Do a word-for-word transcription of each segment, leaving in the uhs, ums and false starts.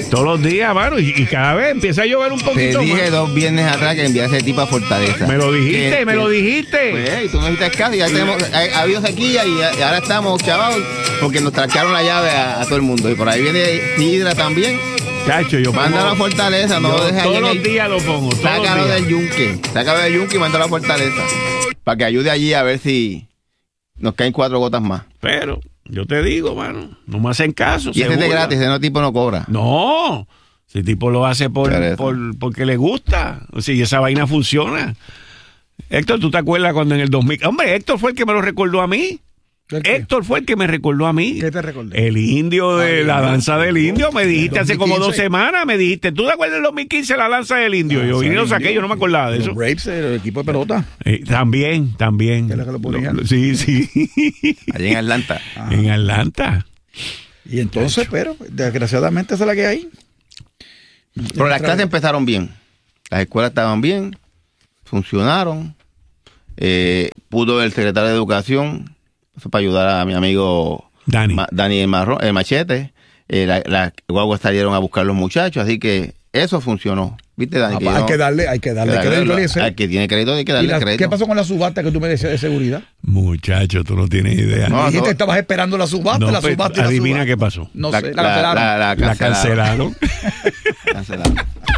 Todos los días, mano, y, y cada vez empieza a llover un poquito Te dije más. dos viernes atrás que envié a ese tipo a Fortaleza. Me lo dijiste, Que- me que- lo dijiste. Pues, y tú no hiciste caso, y ya tenemos, ha, ha habido sequía y, y ahora estamos chavados porque nos trancaron la llave a, a todo el mundo. Y por ahí viene Hidra también. Chacho, yo Mándalo a pongo- Fortaleza, no yo lo dejes ahí todos en los el- días lo pongo, todos Sácalo los días. del yunque, sácalo del yunque y mándalo a Fortaleza. Para que ayude allí a ver si nos caen cuatro gotas más. Pero yo te digo, mano, no me hacen caso. Y se este es de burlan. gratis, ese no tipo no cobra. No, ese tipo lo hace por, Por eso. por porque le gusta. O sea, y esa vaina funciona. Héctor, ¿tú te acuerdas cuando en el dos mil? Hombre, Héctor fue el que me lo recordó a mí. ¿El qué? Héctor fue el que me recordó a mí. ¿Qué te recordé? El indio de Ay, la no. danza del indio. Me dijiste hace como dos dos mil quince. semanas, me dijiste, ¿tú te acuerdas del dos mil quince la danza del indio? Yo vine y lo saqué, yo no me acordaba de Los eso. Braves, el equipo de pelota. Eh, también, también. ¿Qué es lo que lo ponían? Lo- Sí, sí. Allí en Atlanta. En Atlanta. Y entonces, pero, desgraciadamente esa es la que hay. Pero las clases empezaron bien. Las escuelas estaban bien, funcionaron. Eh, pudo el secretario de Educación, eso para ayudar a mi amigo Dani. Ma- Dani el, Marro- el Machete. Eh, la- Las guaguas salieron a buscar los muchachos, así que eso funcionó. ¿Viste, Dani? Ah, Que hay yo- que darle, hay que darle que darle- crédito. Eliezer. al que tiene crédito hay que ¿Y darle la- crédito. ¿Qué pasó con la subasta que tú me decías de seguridad? Muchacho, tú no tienes idea. No, Dijiste no. que estabas esperando la subasta, No, la pues, subasta y la adivina subasta. qué pasó. No La- sé, la- la cancelaron. la- la La cancelaron. Cancelaron.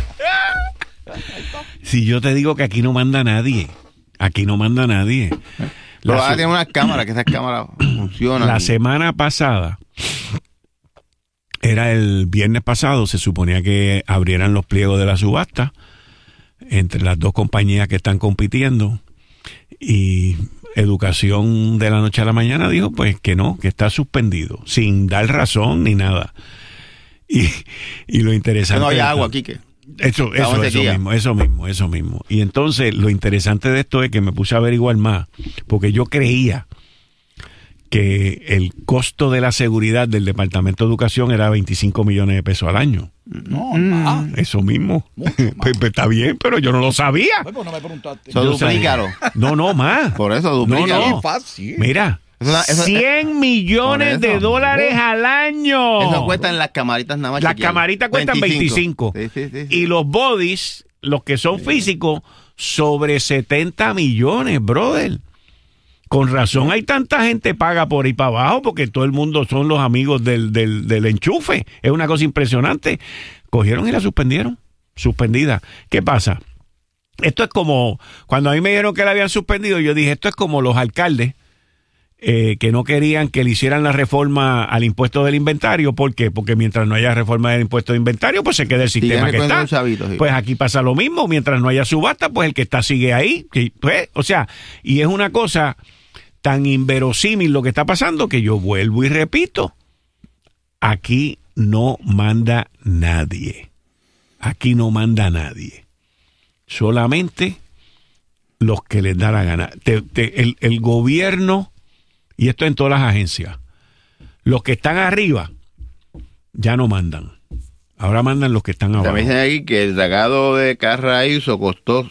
Si yo te digo que aquí no manda nadie, aquí no manda nadie. Pero La, ahora su- tiene unas cámaras, que esas cámaras funcionan. la semana pasada, era el viernes pasado, se suponía que abrieran los pliegos de la subasta entre las dos compañías que están compitiendo, y Educación de la noche a la mañana dijo pues que no, que está suspendido, sin dar razón ni nada. Y, y lo Que interesante no había de agua, esto- Quique. Eso, Estamos eso, en eso sequía. mismo, eso mismo, eso mismo. Y entonces lo interesante de esto es que me puse a averiguar más, porque yo creía que el costo de la seguridad del Departamento de Educación era veinticinco millones de pesos al año. No, ah, Eso mismo. Pues, pues, está bien, pero yo no lo sabía. pues no me preguntaste. Eso Yo sabía. duplícalo. No, no, más. Por eso No, duplícalo. no. Fácil. Mira, Eso- eso- cien millones por eso. de dólares al año. Eso cuesta en las camaritas nada más. Las chequear. camaritas cuestan veinticinco. Sí, sí, sí, sí. Y los bodies, los que son físicos, sobre setenta millones, brother. Con razón hay tanta gente paga por ahí para abajo, porque todo el mundo son los amigos del, del, del enchufe. Es una cosa impresionante. Cogieron y la suspendieron. Suspendida. ¿Qué pasa? Esto es como, cuando a mí me dijeron que la habían suspendido, yo dije, esto es como los alcaldes eh, que no querían que le hicieran la reforma al impuesto del inventario. ¿Por qué? Porque mientras no haya reforma del impuesto de inventario, pues se queda el sistema Siguen que está. recogiendo chavitos, sí. Pues aquí pasa lo mismo. Mientras no haya subasta, pues el que está sigue ahí. Que, pues, o sea, y es una cosa tan inverosímil lo que está pasando que yo vuelvo y repito. Aquí no manda nadie. Aquí no manda nadie. Solamente los que les da la gana. Te- te- el, el gobierno, y esto en todas las agencias, los que están arriba ya no mandan. Ahora mandan los que están abajo. También dicen aquí que el dragado de Carraízo costó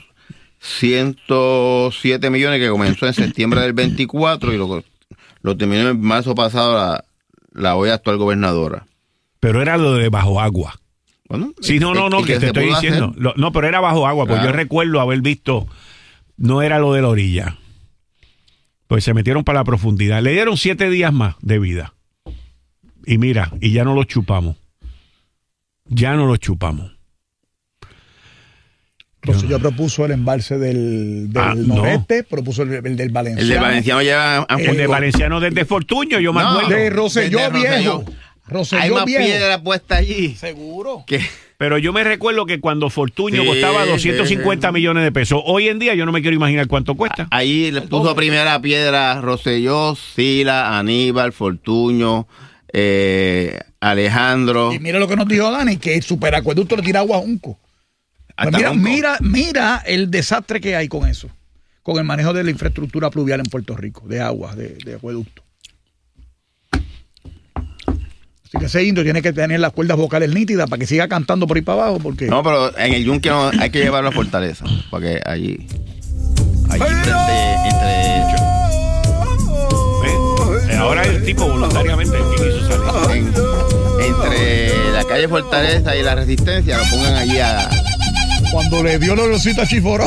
ciento siete millones, que comenzó en septiembre del veinticuatro y lo, lo terminó en marzo pasado la, la hoy actual gobernadora. Pero era lo de bajo agua. Bueno, Sí, no, no, y- no, y que te se estoy pudo diciendo. hacer. Lo- no, pero era bajo agua, porque Claro. yo recuerdo haber visto, no era lo de la orilla. Pues se metieron para la profundidad. Le dieron siete días más de vida. Y mira, y ya no lo chupamos. Ya no lo chupamos. Entonces yo propuso el embalse del, del Ah, no. noreste, propuso el, el del Valenciano. El de Valenciano lleva a, a El de Valenciano desde Fortuño, yo me No, acuerdo. De Rosselló Desde viejo. Rosselló. Rosselló Hay más viejo. piedra puesta allí. Seguro. Que Pero yo me recuerdo que cuando Fortuño Sí, costaba doscientos cincuenta sí, sí. millones de pesos, hoy en día yo no me quiero imaginar cuánto cuesta. ahí le puso primera piedra Rosselló, Sila, Aníbal, Fortuño, eh, Alejandro. Y mira lo que nos dijo Dani, que el superacueducto le tira agua a Junco. Pues hasta mira, Junco. mira, mira el desastre que hay con eso, con el manejo de la infraestructura pluvial en Puerto Rico, de agua, de, de acueducto. Así que ese indio tiene que tener las cuerdas vocales nítidas para que siga cantando por ahí para abajo, porque No, pero en el Yunque no, hay que llevarlo a Fortaleza, porque allí, allí entre, entre ¿Ves? Eh, Ahora el tipo voluntariamente el que quiso salir. en- entre la calle Fortaleza y la Resistencia lo pongan allí a... Cuando le dio la olorcita a Chiforo,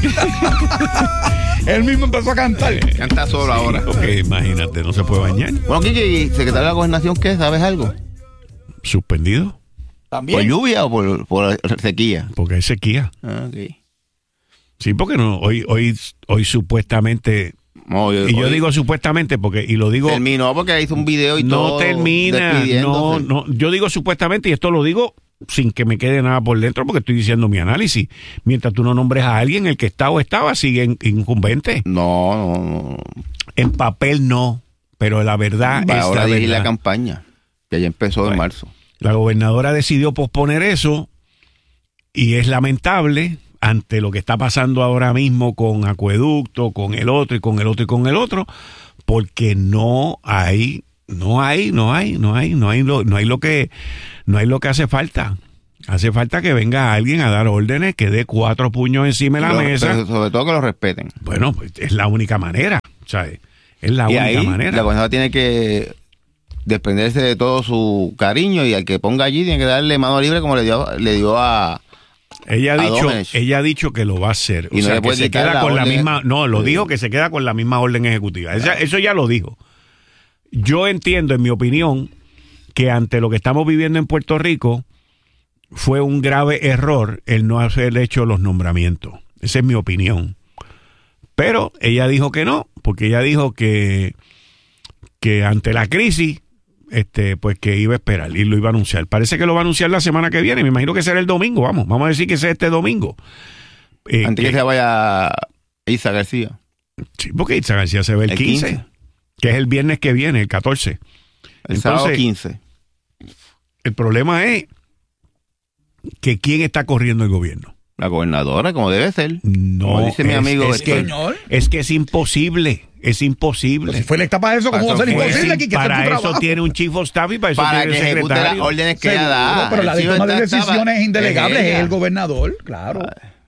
él mismo empezó a cantar. Eh, canta solo ahora. Porque imagínate, no se puede bañar. Bueno, Kiki, secretario de la Gobernación, ¿qué? ¿Sabes algo? ¿Suspendido? También. ¿Por lluvia o por, por sequía? Porque hay sequía. Ah, okay. Sí, porque no, hoy, hoy, hoy supuestamente... No, yo, y yo hoy digo supuestamente porque, y lo digo... terminó porque hizo un video y no todo. termina, no, no, yo digo supuestamente, y esto lo digo sin que me quede nada por dentro, porque estoy diciendo mi análisis. Mientras tú no nombres a alguien, el que está o estaba sigue en, incumbente. No, no, no. En papel no, pero la verdad Va es ahora la a dirigir verdad. la campaña, que ya empezó Bueno, en marzo. La gobernadora decidió posponer eso y es lamentable ante lo que está pasando ahora mismo con Acueducto, con el otro y con el otro y con el otro, porque no hay, no hay, no hay, no hay, no hay lo, no hay lo que, no hay lo que hace falta. Hace falta que venga alguien a dar órdenes, que dé cuatro puños encima de la Lo- mesa. pero sobre todo que lo respeten. Bueno, pues es la única manera, ¿sabes? Es la y única ahí manera. la gobernadora tiene que desprenderse de todo su cariño y al que ponga allí tiene que darle mano libre como le dio, le dio a... Ella ha a dicho, Domenech. ella ha dicho que lo va a hacer. Y O no sea, le que puede se quitar queda la con la orden. misma. No, lo Sí. dijo que se queda con la misma orden ejecutiva. Esa- eso ya lo dijo. Yo entiendo, en mi opinión, que ante lo que estamos viviendo en Puerto Rico, fue un grave error el no haber hecho los nombramientos. Esa es mi opinión. Pero ella dijo que no, porque ella dijo que, que ante la crisis, este, pues que iba a esperar y lo iba a anunciar. Parece que lo va a anunciar la semana que viene. Me imagino que será el domingo, vamos. Vamos a decir que sea este domingo. Eh, Antes que, que- se vaya Isa García. Sí, porque Itza García se ve el, El quince, quince. que es el viernes que viene, el catorce. El Entonces, sábado quince. El problema es que quién está corriendo el gobierno. La gobernadora, como debe ser. No, Como dice mi es- amigo, es, este- que, Señor. es que es imposible, es imposible. Pues si fue electa para eso, ¿cómo va a ser Para eso imposible? Es Aquí, que para hacer tu eso trabajo. tiene un chief of staff y para eso Para tiene que el ejecute las secretario. órdenes que ella Seguro, da. pero la El de chief of toma de staff estaba- decisiones indelegables es ella. el gobernador, claro.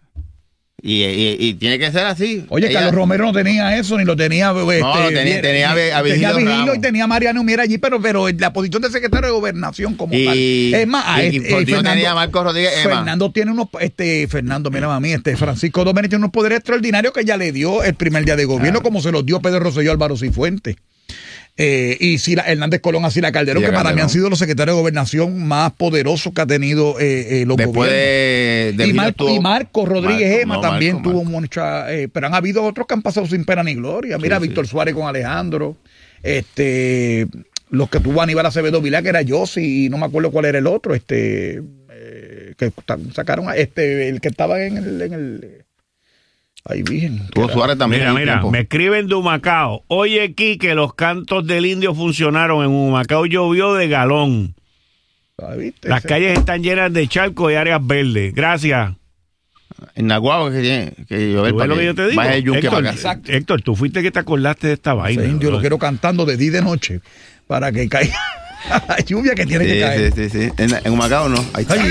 Y, y- y tiene que ser así. Oye, Ella- Carlos Romero no tenía eso, ni lo tenía. Este, lo tenía- tenía a Ve- a Virgilio Virgilio Ramos. y tenía a Mariano Miera allí, pero, pero la posición de secretario de gobernación como Y- tal. Es más, a y- este, y por eh, Dios tenía a Marco Rodríguez Ema. Fernando tiene unos, este, Fernando, mira a mí, este, Francisco Domenech tiene unos poderes extraordinarios que ya le dio el primer día de gobierno, como se los dio Pedro Rosselló, Álvaro Cifuentes. Eh, y Sila, Hernández Colón a Sila Calderón, Sila que para mí Calderón. han sido los secretarios de gobernación más poderosos que ha tenido eh, eh, los Después gobiernos. de, de Y, Virgilio Marco, tuvo- y Marco Rodríguez Marco, Ema no, también Marco, tuvo Marco. mucha, eh, pero han habido otros que han pasado sin pena ni gloria. Mira, Sí, Víctor sí. Suárez con Alejandro, este, los que tuvo Aníbal Acevedo Vilá, que era Yossi, y no me acuerdo cuál era el otro, este, eh, que ta- sacaron a este, el que estaba en el, en el ay, bien. que Tuvo era- Suárez también. Mira, en el mira, tiempo. me escriben de Humacao. Oye, aquí que los cantos del indio funcionaron. En Humacao llovió de galón. ah, ¿viste? Las Ese- calles están llenas de charcos y áreas verdes. Gracias. En Naguabo que tiene que llover ¿Tú ves para lo que yo te digo? baje el yunque Héctor, para acá. Héctor, tú fuiste que te acordaste de esta vaina. ese indio bro. lo quiero cantando de día y de noche para que caiga la lluvia que tiene que Sí, caer. sí, sí, sí. En, en Humacao no. Ahí está. Ay.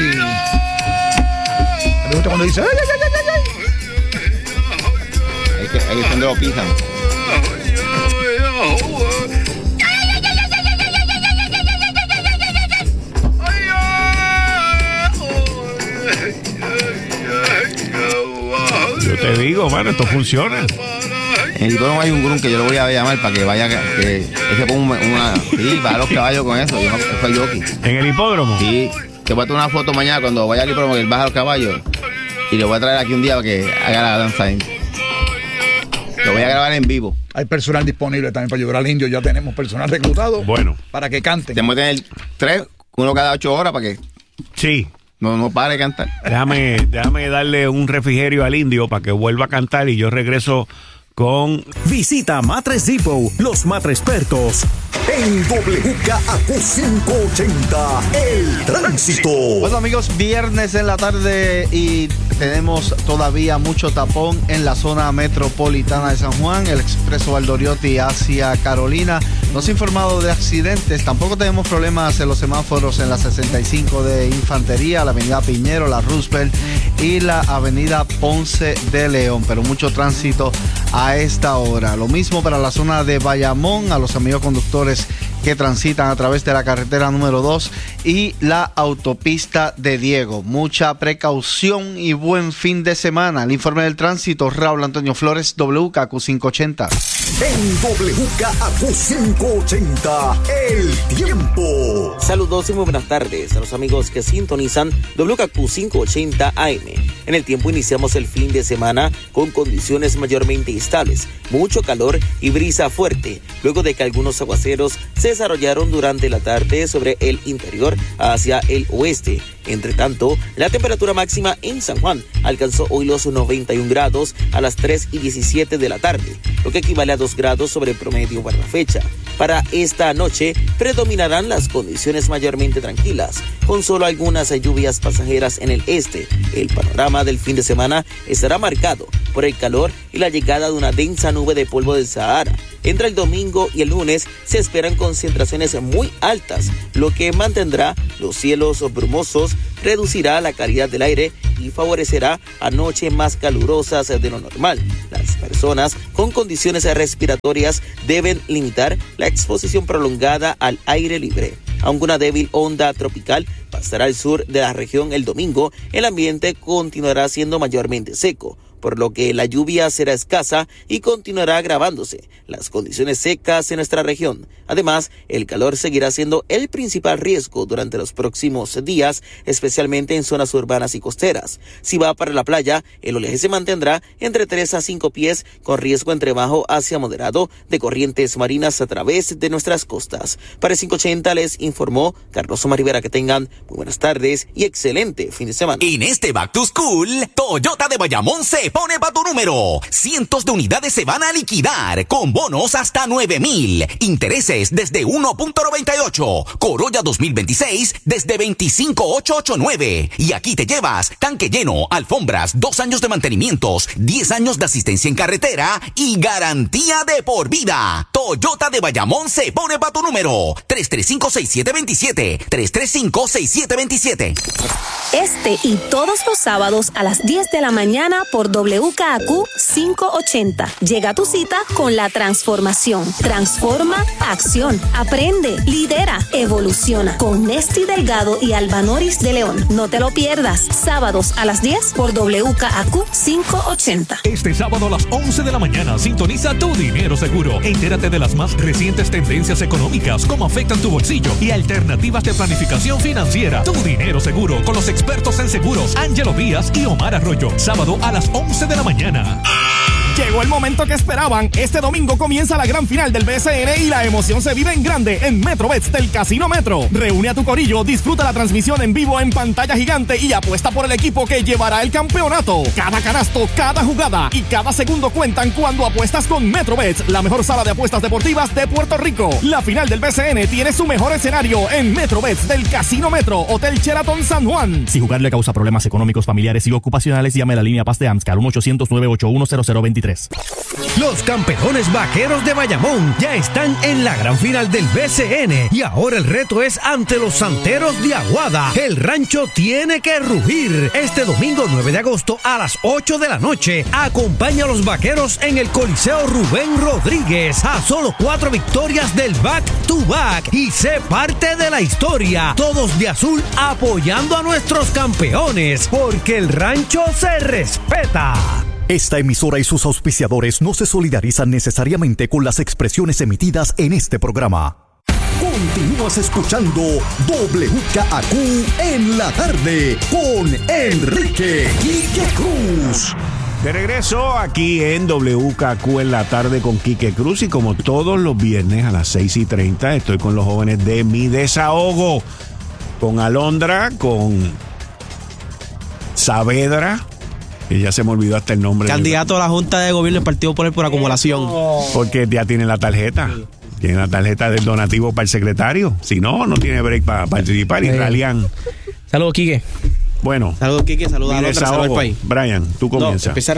Me gusta cuando dice ay, ay, ay, ay, ay. Ahí, que- ahí es donde lo pisan. Yo te digo, mano, esto funciona. En el hipódromo hay un grun que yo lo voy a llamar para que vaya, que ese ponga una, una sí, para los caballos con eso, yo no, eso es jockey. En el hipódromo. Sí, te voy a tomar una foto mañana cuando vaya al hipódromo que él baja los caballos y le voy a traer aquí un día para que haga la danza ahí. Lo voy a grabar en vivo. Hay personal disponible también para ayudar al indio. Ya tenemos personal reclutado Bueno, para que canten. Tenemos que tener tres, uno cada ocho horas para que sí. no, no pare de cantar. Déjame, déjame darle un refrigerio al indio para que vuelva a cantar y yo regreso con... Visita Matres Depot, los matrespertos. En W K A Q quinientos ochenta, El Tránsito. Bueno amigos, viernes en la tarde y tenemos todavía mucho tapón en la zona metropolitana de San Juan, el expreso Valdoriotti hacia Carolina. No se ha informado de accidentes, tampoco tenemos problemas en los semáforos en la sesenta y cinco de Infantería, la avenida Piñero, la Roosevelt y la avenida Ponce de León, pero mucho tránsito a esta hora. Lo mismo para la zona de Bayamón, a los amigos conductores que transitan a través de la carretera número dos y la autopista de Diego. Mucha precaución y buen fin de semana. El informe del tránsito, Raúl Antonio Flores, W K Q quinientos ochenta. En W K Q quinientos ochenta, el tiempo. Saludos y muy buenas tardes a los amigos que sintonizan W K Q quinientos ochenta A M. En el tiempo iniciamos el fin de semana con condiciones mayormente estables, mucho calor y brisa fuerte, luego de que algunos aguaceros se desarrollaron durante la tarde sobre el interior hacia el oeste. Entre tanto, la temperatura máxima en San Juan alcanzó hoy los noventa y un grados a las tres y diecisiete de la tarde, lo que equivale a dos grados sobre el promedio para la fecha. Para esta noche predominarán las condiciones mayormente tranquilas, con solo algunas lluvias pasajeras en el este. El panorama del fin de semana estará marcado por el calor y la llegada de una densa nube de polvo del Sahara. Entre el domingo y el lunes se esperan concentraciones muy altas, lo que mantendrá los cielos brumosos, reducirá la calidad del aire y favorecerá a noches más calurosas de lo normal. Las personas con condiciones respiratorias deben limitar la exposición prolongada al aire libre. Aunque una débil onda tropical pasará al sur de la región el domingo, el ambiente continuará siendo mayormente seco, por lo que la lluvia será escasa y continuará agravándose las condiciones secas en nuestra región. Además, el calor seguirá siendo el principal riesgo durante los próximos días, especialmente en zonas urbanas y costeras. Si va para la playa, el oleaje se mantendrá entre tres a cinco pies, con riesgo entre bajo hacia moderado de corrientes marinas a través de nuestras costas. Para el quinientos ochenta les informó Carlos Omar Rivera. Que tengan muy buenas tardes y excelente fin de semana. En este Back to School, Toyota de Bayamón se pone pa' tu número. Cientos de unidades se van a liquidar con bonos hasta nueve mil. Intereses desde uno punto noventa y ocho. Corolla dos mil veintiséis desde veinticinco mil ochocientos ochenta y nueve. Y aquí te llevas tanque lleno, alfombras, dos años de mantenimientos, diez años de asistencia en carretera y garantía de por vida. Toyota de Bayamón se pone pa' tu número. tres tres cinco, seis siete dos siete. tres tres cinco, seis siete dos siete. Este y todos los sábados a las diez de la mañana por W K Q quinientos ochenta. Llega a tu cita con la transformación. Transforma acción. Aprende, lidera, evoluciona. Con Nesti Delgado y Albanoris de León. No te lo pierdas. Sábados a las diez por W K Q quinientos ochenta. Este sábado a las once de la mañana sintoniza Tu Dinero Seguro. Entérate de las más recientes tendencias económicas, cómo afectan tu bolsillo y alternativas de planificación financiera. Tu Dinero Seguro con los expertos en seguros Ángelo Díaz y Omar Arroyo. Sábado a las once de la mañana. Llegó el momento que esperaban. Este domingo comienza la gran final del B C N y la emoción se vive en grande en MetroBets del Casino Metro. Reúne a tu corillo, disfruta la transmisión en vivo en pantalla gigante y apuesta por el equipo que llevará el campeonato. Cada canasto, cada jugada y cada segundo cuentan cuando apuestas con MetroBets, la mejor sala de apuestas deportivas de Puerto Rico. La final del B C N tiene su mejor escenario en MetroBets del Casino Metro, Hotel Sheraton San Juan. Si jugar le causa problemas económicos, familiares y ocupacionales, llame a la línea Paz de AMSCAR uno ochocientos, nueve ocho uno, cero cero dos tres. Los campeones vaqueros de Bayamón ya están en la gran final del B C N y ahora el reto es ante los santeros de Aguada. El rancho tiene que rugir. Este domingo nueve de agosto a las ocho de la noche acompaña a los vaqueros en el Coliseo Rubén Rodríguez a solo cuatro victorias del back to back y sé parte de la historia. Todos de azul apoyando a nuestros campeones porque el rancho se respeta. Esta emisora y sus auspiciadores no se solidarizan necesariamente con las expresiones emitidas en este programa. Continúas escuchando W K Q en la tarde con Enrique Quique Cruz. De regreso aquí en W K Q en la tarde con Quique Cruz y como todos los viernes a las seis y treinta estoy con los jóvenes de Mi Desahogo, con Alondra, con Saavedra, que ya se me olvidó hasta el nombre. Candidato del... a la Junta de Gobierno del Partido Popular por acumulación. Porque ya tiene la tarjeta. Tiene la tarjeta del donativo para el secretario. Si no, no tiene break para participar. Y Ralián. Saludos, Quique. Bueno. Saludos, Quique. Saludos a Alondra. Saludos al país. Brian, tú comienzas. No, empieza Ralián.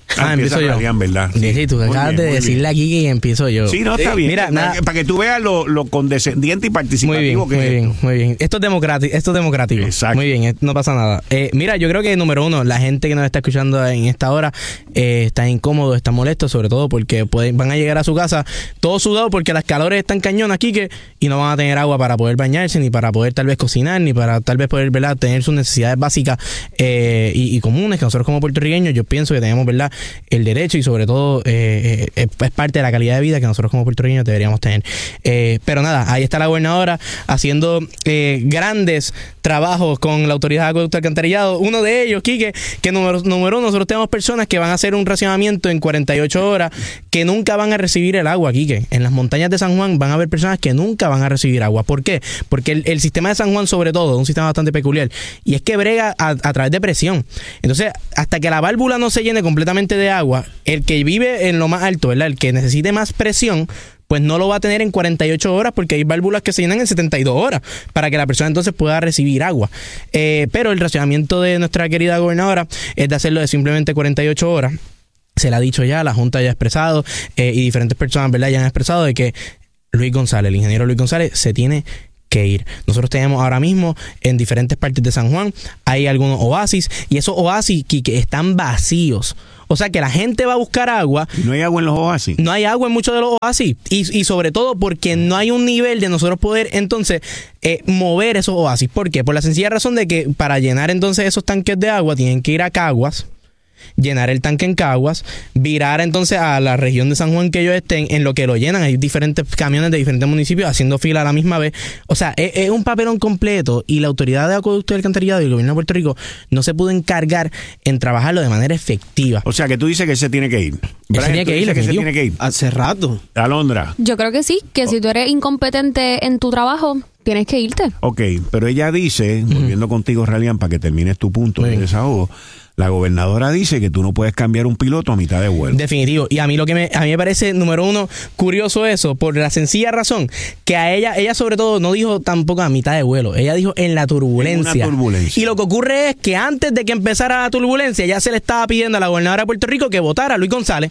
Ah, empiezo yo. Radian, ¿verdad? Sí, sí, tú acabas de decirle aquí que empiezo yo. Sí, no, está bien. Mira, para, nada, que, para que tú veas lo, lo condescendiente y participativo muy bien, que muy es bien, esto. muy bien. Esto es democrático. Esto es democrático. Exacto. Muy bien, no pasa nada. Eh, mira, yo creo que número uno, la gente que nos está escuchando en esta hora eh, está incómodo, está molesto, sobre todo porque pueden, van a llegar a su casa todos sudados porque las calores están cañón aquí que y no van a tener agua para poder bañarse, ni para poder tal vez cocinar, ni para tal vez poder, ¿verdad?, tener sus necesidades básicas eh, y, y comunes que nosotros como puertorriqueños yo pienso que tenemos, ¿verdad?, el derecho y sobre todo eh, eh, es parte de la calidad de vida que nosotros como puertorriqueños deberíamos tener. Eh, pero nada, ahí está la gobernadora haciendo eh, grandes trabajos con la Autoridad de Acueducto y Alcantarillado. Uno de ellos, Quique, que número, número uno, nosotros tenemos personas que van a hacer un racionamiento en cuarenta y ocho horas que nunca van a recibir el agua, Quique. En las montañas de San Juan van a haber personas que nunca van a recibir agua. ¿Por qué? Porque el, el sistema de San Juan, sobre todo, es un sistema bastante peculiar y es que brega a, a través de presión. Entonces, hasta que la válvula no se llene completamente de agua, el que vive en lo más alto, ¿verdad?, el que necesite más presión, pues no lo va a tener en cuarenta y ocho horas porque hay válvulas que se llenan en setenta y dos horas para que la persona entonces pueda recibir agua. Eh, pero el racionamiento de nuestra querida gobernadora es de hacerlo de simplemente cuarenta y ocho horas. Se le ha dicho ya, la Junta ya ha expresado eh, y diferentes personas, ¿verdad?, ya han expresado de que Luis González, el ingeniero Luis González, se tiene que ir. Nosotros tenemos ahora mismo en diferentes partes de San Juan, hay algunos oasis y esos oasis que, que están vacíos. O sea que la gente va a buscar agua. ¿No hay agua en los oasis? No hay agua en muchos de los oasis. Y, y sobre todo porque no hay un nivel de nosotros poder entonces eh, mover esos oasis. ¿Por qué? Por la sencilla razón de que para llenar entonces esos tanques de agua tienen que ir a Caguas, llenar el tanque en Caguas, virar entonces a la región de San Juan que ellos estén, en lo que lo llenan. Hay diferentes camiones de diferentes municipios haciendo fila a la misma vez. O sea, es, es un papelón completo y la Autoridad de Acueducto y Alcantarillado y el gobierno de Puerto Rico no se pudo encargar en trabajarlo de manera efectiva. O sea, que tú dices que se tiene que ir. Brian, tiene que ir, que se tiene que ir. Hace rato. Alondra. Yo creo que sí, que si tú eres incompetente en tu trabajo, tienes que irte. Ok, pero ella dice, uh-huh. volviendo contigo, Ralian, para que termines tu punto de desahogo, la gobernadora dice que tú no puedes cambiar un piloto a mitad de vuelo. Definitivo. Y a mí lo que me, a mí me parece, número uno, curioso eso, por la sencilla razón que a ella, ella sobre todo no dijo tampoco a mitad de vuelo, ella dijo en la turbulencia. En una turbulencia. Y lo que ocurre es que antes de que empezara la turbulencia, ya se le estaba pidiendo a la gobernadora de Puerto Rico que votara a Luis González.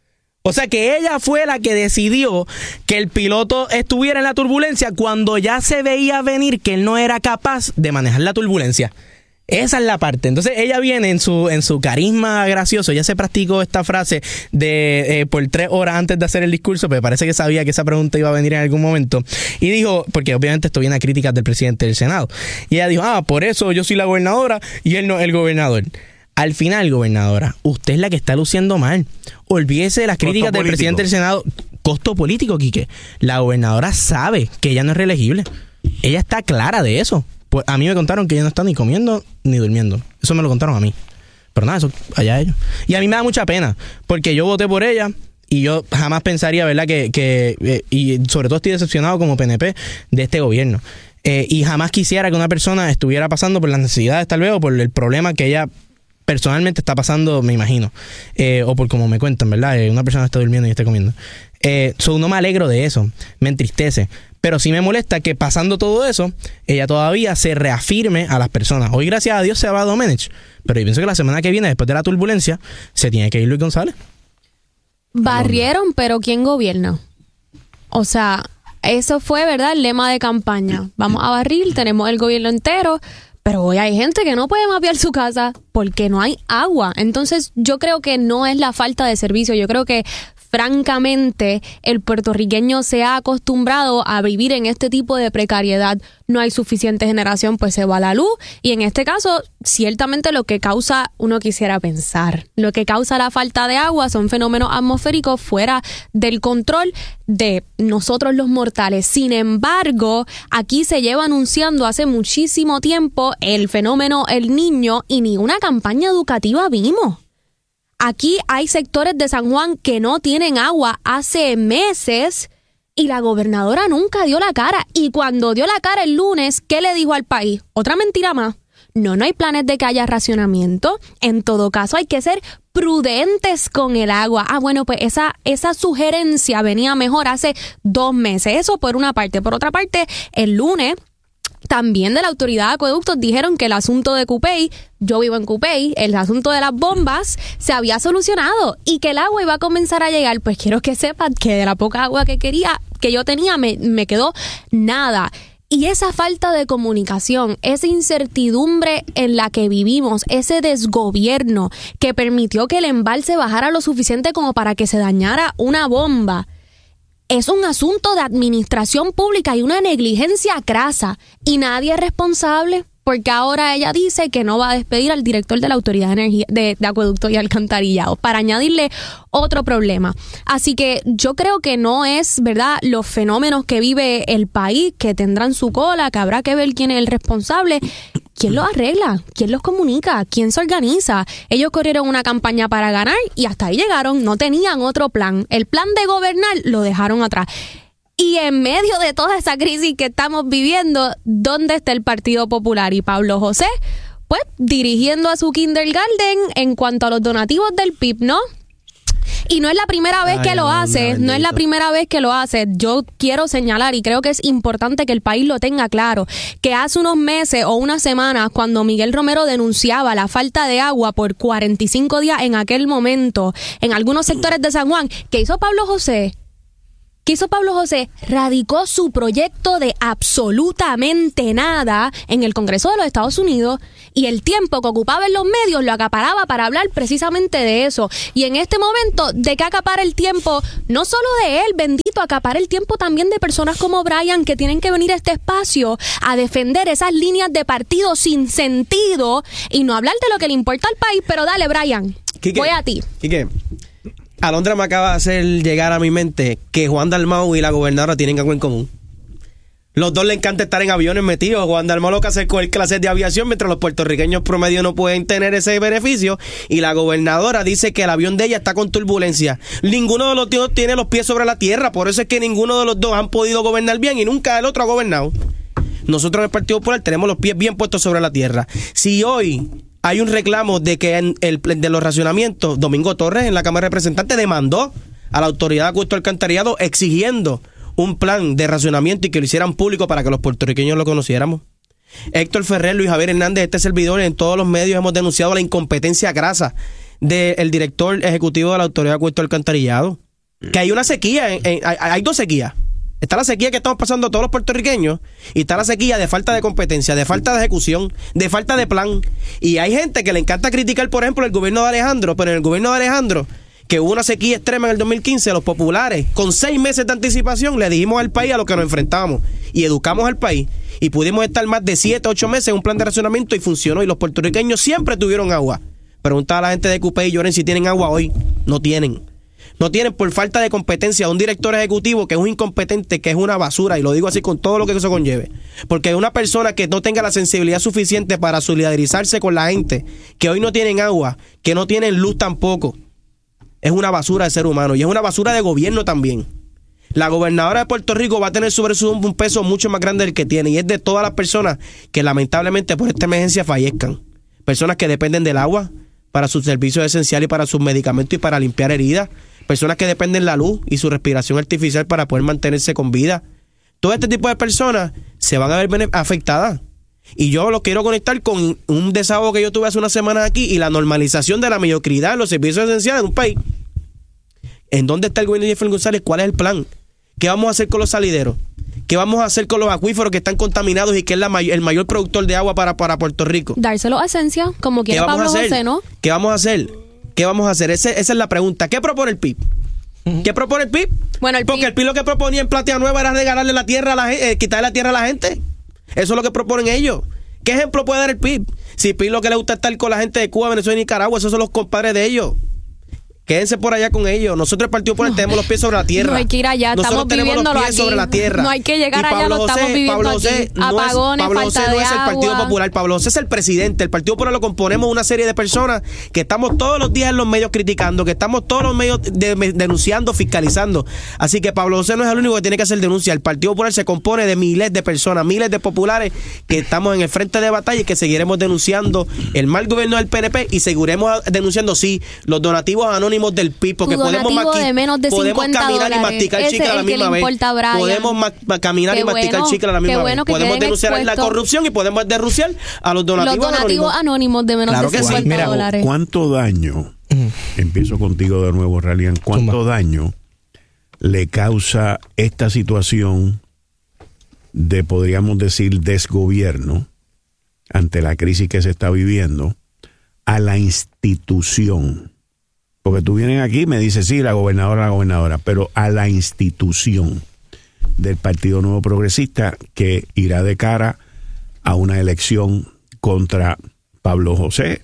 O sea que ella fue la que decidió que el piloto estuviera en la turbulencia cuando ya se veía venir que él no era capaz de manejar la turbulencia. Esa es la parte. Entonces ella viene en su en su carisma gracioso. Ya se practicó esta frase de eh, por tres horas antes de hacer el discurso, pero parece que sabía que esa pregunta iba a venir en algún momento. Y dijo, porque obviamente esto viene a críticas del presidente del Senado. Y ella dijo, ah, por eso yo soy la gobernadora y él no el gobernador. Al final, gobernadora, usted es la que está luciendo mal. Olvídese de las críticas del presidente del Senado. Costo político, Quique. La gobernadora sabe que ella no es reelegible. Ella está clara de eso. Pues a mí me contaron que ella no está ni comiendo ni durmiendo. Eso me lo contaron a mí. Pero nada, eso allá ellos. Y a mí me da mucha pena, porque yo voté por ella y yo jamás pensaría, ¿verdad?, que, que eh, y sobre todo estoy decepcionado como P N P de este gobierno. Eh, y jamás quisiera que una persona estuviera pasando por las necesidades tal vez o por el problema que ella personalmente está pasando, me imagino. Eh, o por como me cuentan, ¿verdad? Eh, una persona está durmiendo y está comiendo. Eh, so, no me alegro de eso. Me entristece. Pero sí me molesta que pasando todo eso, ella todavía se reafirme a las personas. Hoy, gracias a Dios, se va a Domenech. Pero yo pienso que la semana que viene, después de la turbulencia, se tiene que ir Luis González. Barrieron, pero ¿quién gobierna? O sea, eso fue, ¿verdad?, el lema de campaña. Vamos a barrir, tenemos el gobierno entero, pero hoy hay gente que no puede mapear su casa porque no hay agua. Entonces, yo creo que no es la falta de servicio. Yo creo que francamente, el puertorriqueño se ha acostumbrado a vivir en este tipo de precariedad. No hay suficiente generación, pues se va la luz. Y en este caso, ciertamente lo que causa, uno quisiera pensar, lo que causa la falta de agua son fenómenos atmosféricos fuera del control de nosotros los mortales. Sin embargo, aquí se lleva anunciando hace muchísimo tiempo el fenómeno El Niño y ni una campaña educativa vimos. Aquí hay sectores de San Juan que no tienen agua hace meses y la gobernadora nunca dio la cara. Y cuando dio la cara el lunes, ¿qué le dijo al país? Otra mentira más. No, no hay planes de que haya racionamiento. En todo caso, hay que ser prudentes con el agua. Ah, bueno, pues esa, esa sugerencia venía mejor hace dos meses. Eso por una parte. Por otra parte, el lunes también de la Autoridad de Acueductos dijeron que el asunto de Cupey, yo vivo en Cupey, el asunto de las bombas se había solucionado y que el agua iba a comenzar a llegar. Pues quiero que sepan que de la poca agua que quería, que yo tenía, me, me quedó nada. Y esa falta de comunicación, esa incertidumbre en la que vivimos, ese desgobierno que permitió que el embalse bajara lo suficiente como para que se dañara una bomba, es un asunto de administración pública y una negligencia crasa. Y nadie es responsable, porque ahora ella dice que no va a despedir al director de la Autoridad de, Energía, de, de Acueducto y Alcantarillado para añadirle otro problema. Así que yo creo que no es, ¿verdad?, los fenómenos que vive el país, que tendrán su cola, que habrá que ver quién es el responsable. ¿Quién los arregla? ¿Quién los comunica? ¿Quién se organiza? Ellos corrieron una campaña para ganar y hasta ahí llegaron. No tenían otro plan. El plan de gobernar lo dejaron atrás. Y en medio de toda esa crisis que estamos viviendo, ¿dónde está el Partido Popular? Y Pablo José, pues, dirigiendo a su kindergarten en cuanto a los donativos del P I B, ¿no? Y no es la primera vez Ay, que lo no, hace, no, no es la primera vez que lo hace. Yo quiero señalar, y creo que es importante que el país lo tenga claro, que hace unos meses o unas semanas, cuando Miguel Romero denunciaba la falta de agua por cuarenta y cinco días en aquel momento, en algunos sectores de San Juan, ¿qué hizo Pablo José? ¿Qué hizo Pablo José? Radicó su proyecto de absolutamente nada en el Congreso de los Estados Unidos y el tiempo que ocupaba en los medios lo acaparaba para hablar precisamente de eso. Y en este momento, ¿de qué acapara el tiempo? No solo de él, bendito, acapara el tiempo también de personas como Brian que tienen que venir a este espacio a defender esas líneas de partido sin sentido y no hablar de lo que le importa al país. Pero dale, Brian, Quique, voy a ti. Quique. Alondra me acaba de hacer llegar a mi mente que Juan Dalmau y la gobernadora tienen algo en común. Los dos le encanta estar en aviones metidos. Juan Dalmau lo que hace es coger clases de aviación, mientras los puertorriqueños promedio no pueden tener ese beneficio. Y la gobernadora dice que el avión de ella está con turbulencia. Ninguno de los dos tiene los pies sobre la tierra. Por eso es que ninguno de los dos han podido gobernar bien y nunca el otro ha gobernado. Nosotros en el Partido Popular tenemos los pies bien puestos sobre la tierra. Si hoy hay un reclamo de que en el de los racionamientos, Domingo Torres en la Cámara de Representantes demandó a la Autoridad de Acueducto Alcantarillado exigiendo un plan de racionamiento y que lo hicieran público para que los puertorriqueños lo conociéramos. Héctor Ferrer, Luis Javier Hernández, este servidor, en todos los medios hemos denunciado la incompetencia grasa del director ejecutivo de la Autoridad de Acueducto Alcantarillado. Que hay una sequía, en, en, hay, hay dos sequías. Está la sequía que estamos pasando todos los puertorriqueños y está la sequía de falta de competencia, de falta de ejecución, de falta de plan. Y hay gente que le encanta criticar, por ejemplo, el gobierno de Alejandro, pero en el gobierno de Alejandro, que hubo una sequía extrema en el dos mil quince, los populares, con seis meses de anticipación, le dijimos al país a lo que nos enfrentamos y educamos al país. Y pudimos estar más de siete, ocho meses en un plan de racionamiento y funcionó. Y los puertorriqueños siempre tuvieron agua. Preguntaba a la gente de Cupey y Lloren si tienen agua hoy. No tienen. No tienen por falta de competencia un director ejecutivo que es un incompetente, que es una basura, y lo digo así con todo lo que eso conlleve. Porque una persona que no tenga la sensibilidad suficiente para solidarizarse con la gente, que hoy no tienen agua, que no tienen luz tampoco, es una basura de ser humano y es una basura de gobierno también. La gobernadora de Puerto Rico va a tener sobre su un peso mucho más grande del que tiene, y es de todas las personas que lamentablemente por esta emergencia fallezcan. Personas que dependen del agua para sus servicios esenciales y para sus medicamentos y para limpiar heridas. Personas que dependen de la luz y su respiración artificial para poder mantenerse con vida. Todo este tipo de personas se van a ver afectadas. Y yo lo quiero conectar con un desahogo que yo tuve hace unas semanas aquí y la normalización de la mediocridad en los servicios esenciales de un país. ¿En dónde está el gobierno de Jennifer González? ¿Cuál es el plan? ¿Qué vamos a hacer con los salideros? ¿Qué vamos a hacer con los acuíferos que están contaminados y que es la may- el mayor productor de agua para, para Puerto Rico? Dárselo a Esencia, como quiere Pablo José, ¿no? ¿Qué vamos a hacer? ¿Qué vamos a hacer? Ese, esa es la pregunta. ¿Qué propone el P I B? ¿Qué propone el P I B? Bueno, el Porque P I B... el P I B lo que proponía en Platea Nueva era regalarle la tierra a la gente, eh, quitarle la tierra a la gente. Eso es lo que proponen ellos. ¿Qué ejemplo puede dar el P I B? Si el P I B lo que le gusta es estar con la gente de Cuba, Venezuela y Nicaragua, esos son los compadres de ellos. Quédense por allá con ellos. Nosotros el Partido Popular no, tenemos los pies sobre la tierra. No hay que ir allá, Nosotros estamos viviéndolo los pies aquí. sobre la tierra. No hay que llegar allá, lo estamos viviendo Pablo José aquí. No Apagones, es, Pablo falta José no de es el Partido agua. Popular. Pablo José es el presidente. El Partido Popular lo componemos una serie de personas que estamos todos los días en los medios criticando, que estamos todos los medios de, de, denunciando, fiscalizando. Así que Pablo José no es el único que tiene que hacer denuncia. El Partido Popular se compone de miles de personas, miles de populares que estamos en el frente de batalla y que seguiremos denunciando el mal gobierno del P N P y seguiremos denunciando, sí, los donativos anónimos anónimos del P I B, porque Tu podemos, donativo maqui- de menos de podemos cincuenta caminar y dólares. masticar Ese chicle a es la el que misma le vez. importa a Brian. Podemos ma- ma- caminar Qué y masticar bueno, chicle a la qué misma bueno vez. que Podemos queden denunciar la expuestos corrupción y podemos denunciar a los donativos, Los donativos anónimos. anónimos de menos Claro de que sí. cincuenta Mira, dólares. ¿cuánto daño? Empiezo contigo de nuevo, Ralian. ¿Cuánto daño le causa esta situación de, podríamos decir, desgobierno ante la crisis que se está viviendo a la institución? Porque tú vienes aquí y me dices, sí, la gobernadora, la gobernadora, pero a la institución del Partido Nuevo Progresista que irá de cara a una elección contra Pablo José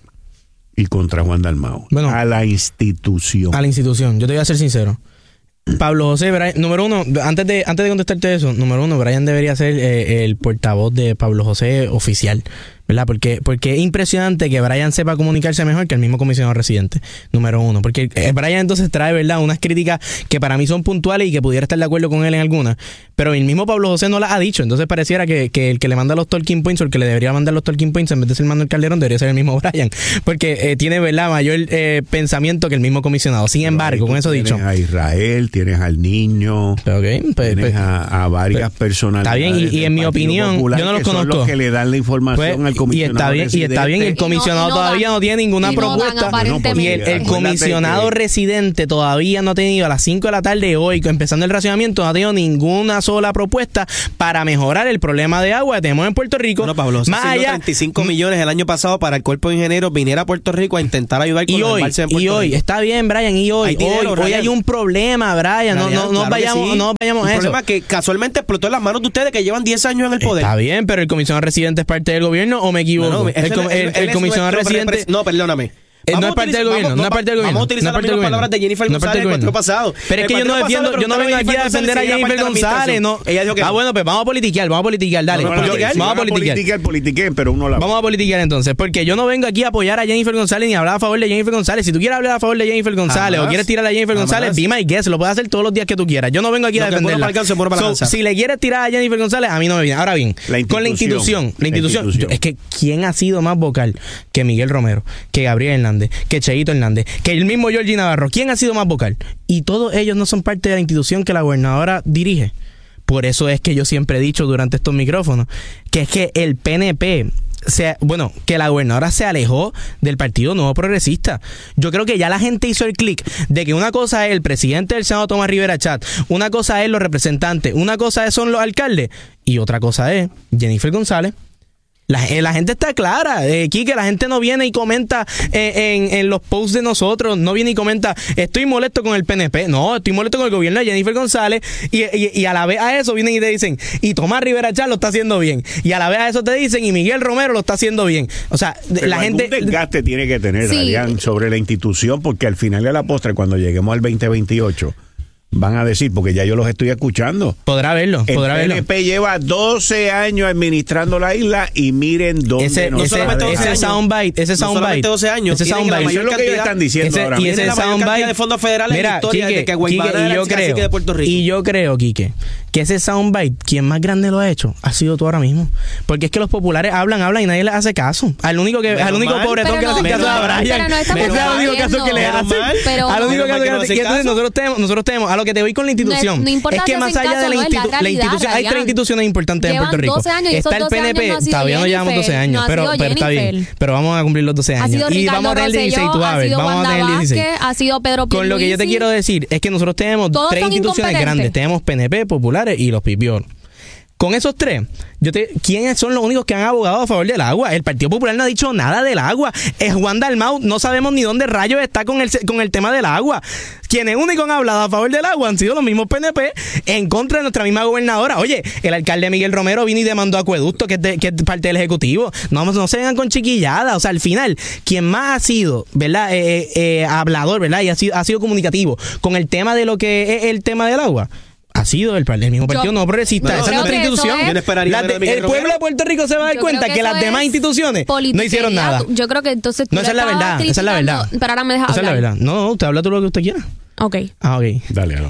y contra Juan Dalmau. Bueno, a la institución. A la institución. Yo te voy a ser sincero. Pablo José, Brian, número uno, antes de antes de contestarte eso, número uno, Brian debería ser eh, el portavoz de Pablo José oficial, ¿verdad? Porque porque es impresionante que Brian sepa comunicarse mejor que el mismo comisionado residente, número uno. Porque eh, Brian entonces trae, ¿verdad?, unas críticas que para mí son puntuales y que pudiera estar de acuerdo con él en algunas, pero el mismo Pablo José no las ha dicho. Entonces pareciera que, que el que le manda los talking points o el que le debería mandar los talking points en vez de ser Manuel Calderón debería ser el mismo Brian, porque eh, tiene, ¿verdad?, mayor eh, pensamiento que el mismo comisionado. Sin embargo, con eso dicho, tienes a Israel, tienes al niño, okay, pues, tienes pues, a, a varias pues, personalidades. Está bien, y, y en mi opinión, Popular, yo no los que son conozco. los que le dan la información Pues, al comisionado. Y está bien, y está bien, el comisionado Y no- y no todavía dan. no tiene ninguna Y no dan, propuesta. aparentemente. Y el, el Acuérdate comisionado que- residente todavía no ha tenido a las cinco de la tarde hoy, empezando el racionamiento, no ha tenido ninguna sola propuesta para mejorar el problema de agua que tenemos en Puerto Rico. Bueno, Pablo, más allá, treinta y cinco millones el año pasado para el cuerpo de ingenieros viniera a Puerto Rico a intentar ayudar con y los hoy, embalses en y Puerto hoy, Rico. está bien, Brian, y hoy, Hay dinero, hoy, hoy Ryan. hay un problema, Brian, no, Ryan, no, no claro que vayamos, sí. no vayamos Un a eso. problema que casualmente explotó en las manos de ustedes que llevan diez años en el poder. Está bien, pero el comisionado residente es parte del gobierno, ¿o me equivoco? No, no, el, él- com- él- el- él el es comisionado nuestro residente... repres- No, perdóname. Eh, no Vamos es a parte del utilizar- gobierno, vamos- no es parte del gobierno. Vamos a utilizar no es las parte del mismas gobierno. palabras de Jennifer No es parte González del en el gobierno. pasado. Pero es que El yo no partido defiendo, pasado yo no preguntaron vengo aquí a Jennifer defender a González si era Jennifer parte de la González, no. administración. Ella dijo que Ah, no. bueno, pues vamos a politiquear, vamos a politiquear, dale. No, no, Porque- no, si vamos a van politiquear. politiquear, politiqueen, pero uno la Vamos a politiquear entonces, porque yo no vengo aquí a apoyar a Jennifer González ni a hablar a favor de Jennifer González. Si tú quieres hablar a favor de Jennifer González Jamás. o quieres tirar a Jennifer Jamás. González, be my guest, lo puedes hacer todos los días que tú quieras. Yo no vengo aquí a Lo que es bueno defenderla. para el cáncer, bueno para la So, cansa. si le quieres tirar a Jennifer González, a mí no me viene. Ahora bien, La con la institución, institución. la institución, La institución. es que ¿quién ha sido más vocal que Miguel Romero, que Gabriel Hernández, que Cheito Hernández, que el mismo Georgie Navarro? ¿Quién ha sido más vocal? Y todos ellos no son parte de la institución que la gobernadora dirige. Por eso es que yo siempre he dicho durante estos micrófonos que es que el P N P, se, bueno, que la gobernadora se alejó del Partido Nuevo Progresista. Yo creo que ya la gente hizo el clic de que una cosa es el presidente del Senado, Tomás Rivera Chat, una cosa es los representantes, una cosa es son los alcaldes y otra cosa es Jennifer González. La, eh, la gente está clara, eh, Quique, la gente no viene y comenta eh, en, en los posts de nosotros, no viene y comenta, estoy molesto con el P N P, no, estoy molesto con el gobierno de Jennifer González, y, y, y a la vez a eso vienen y te dicen, y Tomás Rivera Chat lo está haciendo bien, y a la vez a eso te dicen, y Miguel Romero lo está haciendo bien. O sea, Pero la algún gente... desgaste tiene que tener, Sí. Ralian, sobre la institución, porque al final de la postre, cuando lleguemos al veinte veintiocho, van a decir, porque ya yo los estoy escuchando. Podrá verlo, El podrá verlo. P N P lleva doce años administrando la isla y miren dónde Ese, nos ese, está solamente doce ese años. soundbite, ese No soundbite. solamente doce años, Ese tienen la soundbite. mayor Eso es lo que ellos cantidad- están diciendo Ese- ahora y mismo. ese Tiene la mayor soundbite cantidad de fondos federales en la historia Quique, desde que Guaymallén Quique, era y yo el cacique creo, de Puerto Rico. y yo creo, Quique, que ese soundbite, quien más grande lo ha hecho, ha sido tú ahora mismo. Porque es que los populares hablan, hablan y nadie les hace caso. Al único que, Menos al único mal. pobretón Pero que le no, hace caso pero a no, Brian. pero no estamos Ese es el único caso que le haciendo. hacen. Menos mal. Pero- Al único Menos caso mal que no que hacen y entonces caso. nosotros tenemos, nosotros tenemos, a lo que te voy con la institución. No- no importa es que si más hacen allá de caso la, o no, es la institu- la realidad, institución, hay tres Ryan. instituciones importantes en Llevan Puerto Rico. doce años y esos Está el doce P N P, años no ha sido todavía no llevamos doce Jennifer, años, no ha pero, sido pero está bien. Jennifer. Pero vamos a cumplir los doce Ha años. sido Y Ricardo vamos a tener el dieciséis, tú vas a ha ver, sido vamos a Wanda tener el dieciséis. Vázquez, ha sido Pedro Con lo que yo te Pierluisi. quiero decir es que nosotros tenemos Todos tres son instituciones incompetentes. grandes. Tenemos P N P, populares y los pipiolos. Con esos tres, yo te, ¿quiénes son los únicos que han abogado a favor del agua? El Partido Popular no ha dicho nada del agua. Es Juan Dalmau, no sabemos ni dónde rayos está con el, con el tema del agua. Quienes únicos han hablado a favor del agua han sido los mismos P N P en contra de nuestra misma gobernadora. Oye, el alcalde Miguel Romero vino y demandó a Acueducto, que es, de, que es parte del Ejecutivo. No, no se vengan con chiquilladas. O sea, al final, quien más ha sido, ¿verdad? Eh, eh, hablador, ¿verdad? Y ha sido, ha sido comunicativo con el tema de lo que es el tema del agua. Ha sido el, el mismo Partido Yo- No Progresista. No, Esa es creo nuestra que eso institución. es- Yo no esperaría Las ver de- a Miguel el pueblo Romero. de Puerto Rico se va a dar Yo cuenta creo que, que las eso demás es instituciones no hicieron politiquería. nada. Yo creo que entonces tú No, le esa es la estabas verdad, esa es la criticando- verdad. Pero ahora me dejas Esa es la hablar. verdad. No, no, usted habla tú lo que usted quiera. Ok. Ah, ok. Dale, Alondra.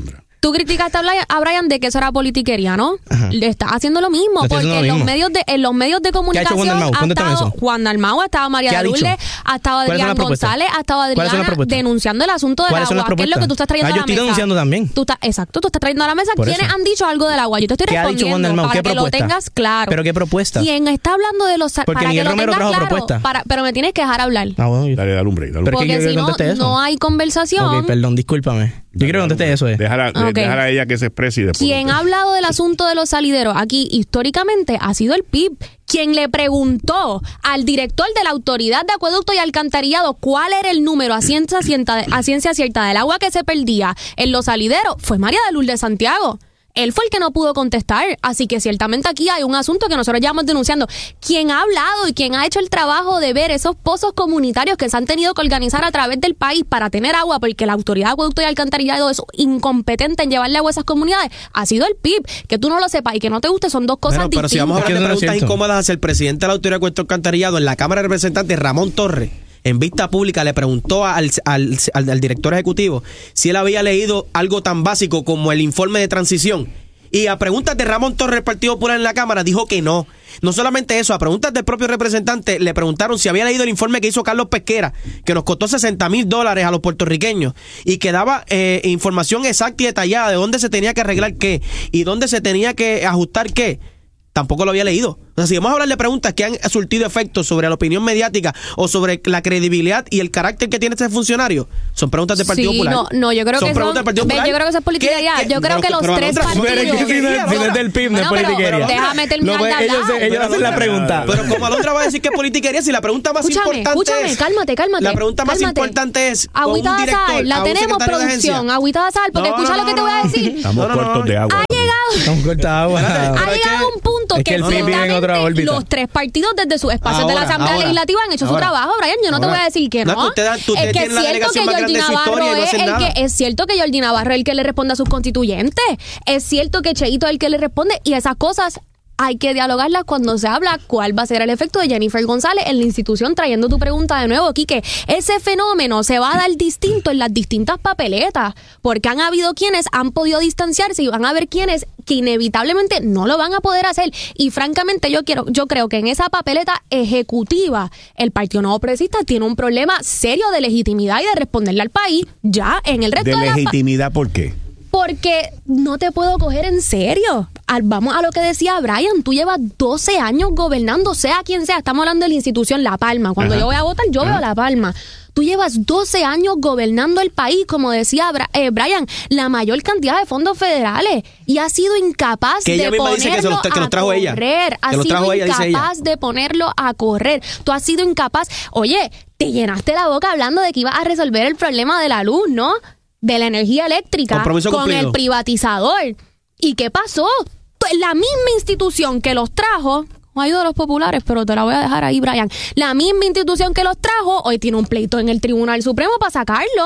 Tú criticaste a Brian, a Brian de que eso era politiquería, ¿no? Ajá. Le estás haciendo lo mismo, Le estoy porque haciendo lo en los mismo. medios de en los medios de comunicación Juan Dalmau? ha Cuéntame estado eso. Juan Dalmau, ha estado ¿Qué María ha de dicho? Lourdes, ha estado ¿Cuáles son Adrián las propuestas? González, ha estado ¿Cuáles son las Adriana propuestas? denunciando el asunto del ¿Cuáles son las agua. ¿Qué es lo que tú estás trayendo Ah, a yo la estoy mesa? denunciando también. Tú estás, exacto, tú estás trayendo a la mesa. Por ¿Quiénes eso. han dicho algo del agua? Yo te estoy ¿Qué ha dicho Juan respondiendo Dalmau? para ¿Qué que propuesta? lo tengas claro. ¿Pero qué propuesta? ¿Quién está hablando de los Porque para Miguel que lo Romero tengas trajo claro, propuesta. para- pero me tienes que dejar hablar. Ah, bueno, yo- Dale, dale un break. Dale un break. Pero es que Porque yo si quiero que no, conteste eso. no hay conversación. Ok, perdón, discúlpame. Yo quiero que conteste eso. Eh. Déjala, de- Ok. déjala a ella que se exprese y después. Quien ha hablado del asunto de los salideros aquí históricamente ha sido el P I B, quien le preguntó al director de la Autoridad de Acueducto y Alcantarillado cuál era el número a ciencia cierta, a ciencia cierta del agua que se perdía en los salideros. Fue María de Lourdes Santiago. Él fue el que no pudo contestar, así que ciertamente aquí hay un asunto que nosotros llevamos denunciando. Quien ha hablado y quien ha hecho el trabajo de ver esos pozos comunitarios que se han tenido que organizar a través del país para tener agua, porque la Autoridad de Acueducto y Alcantarillado es incompetente en llevarle agua a esas comunidades, ha sido el P I B. Que tú no lo sepas y que no te guste son dos cosas Bueno, pero distintas. si vamos a hablar de Es que eso no es preguntas cierto. incómodas hacia el presidente de la Autoridad de Acueducto Alcantarillado, en la Cámara de Representantes, Ramón Torres, en vista pública, le preguntó al, al, al, al director ejecutivo si él había leído algo tan básico como el informe de transición. Y a preguntas de Ramón Torres, del Partido Popular en la Cámara, dijo que no. No solamente eso, a preguntas del propio representante le preguntaron si había leído el informe que hizo Carlos Pesquera, que nos costó sesenta mil dólares a los puertorriqueños, y que daba eh, información exacta y detallada de dónde se tenía que arreglar qué y dónde se tenía que ajustar qué. Tampoco lo había leído. O sea, si vamos a hablar de preguntas que han surtido efectos sobre la opinión mediática o sobre la credibilidad y el carácter que tiene ese funcionario, son preguntas del Partido Sí, Popular. no, no, yo creo son que preguntas son, del Partido ve, Popular. yo creo que eso es politiquería. ¿Qué? ¿Qué? Yo creo Pero- que los pero, tres Alondra, partidos. Pero es que si no es- si no es del P I B, no es Bueno, pero politiquería. déjame terminar No, pues, de ellos, hablar. ellos hacen la pregunta. Pero como Alondra va a decir que es politiquería, si la pregunta más Escúchame, importante escúchame, es... cálmate, cálmate. La pregunta más cálmate. importante es... con Agüita un de director, sal, a la un tenemos, secretario de agencia. producción. Agüita de sal, porque No, escucha no, lo que no, te voy a no. decir. Estamos No, no, no. cortos de agua. Ha llegado. Estamos corta de agua. Ha Pero es llegado que- un punto es que, que el P I B vive en otra ciertamente órbita. los tres partidos desde sus espacios de la Ahora, Asamblea ahora, Legislativa han hecho ahora. su trabajo, Brian. Yo no te Ahora. voy a decir que No, no. que usted da- tú- es ustedes que es tienen la cierto delegación que más Jordi grande de su Navarro historia y no es hacen el nada. que es cierto que Jordi Navarro es el que le responde a sus constituyentes. Es cierto que Cheito es el que le responde y esas cosas hay que dialogarlas cuando se habla cuál va a ser el efecto de Jennifer González en la institución, trayendo tu pregunta de nuevo, Quique. Ese fenómeno se va a dar distinto en las distintas papeletas, porque han habido quienes han podido distanciarse y van a haber quienes que inevitablemente no lo van a poder hacer. Y francamente yo quiero, yo creo que en esa papeleta ejecutiva el Partido Nuevo Progresista tiene un problema serio de legitimidad y de responderle al país ya en el resto ¿De de, las pa- legitimidad por qué? porque no te puedo coger en serio. Al- Vamos a lo que decía Brian, tú llevas doce años gobernando, sea quien sea, estamos hablando de la institución La Palma. Cuando Ajá. yo voy a votar, yo veo La Palma. Tú llevas doce años gobernando el país, como decía Bra- eh, Brian, la mayor cantidad de fondos federales y has sido incapaz Que ella de misma dice que se ponerlo los- que los a trajo ella. correr. Has Que los sido trajo ella, dice ella. incapaz de ponerlo a correr. Tú has sido incapaz. Oye, te llenaste la boca hablando de que ibas a resolver el problema de la luz, ¿no? De la energía eléctrica Compromiso con cumplido. el privatizador. ¿Y qué pasó? La misma institución que los trajo, con ayuda de los populares, pero te la voy a dejar ahí, Brian. La misma institución que los trajo, hoy tiene un pleito en el Tribunal Supremo para sacarlo.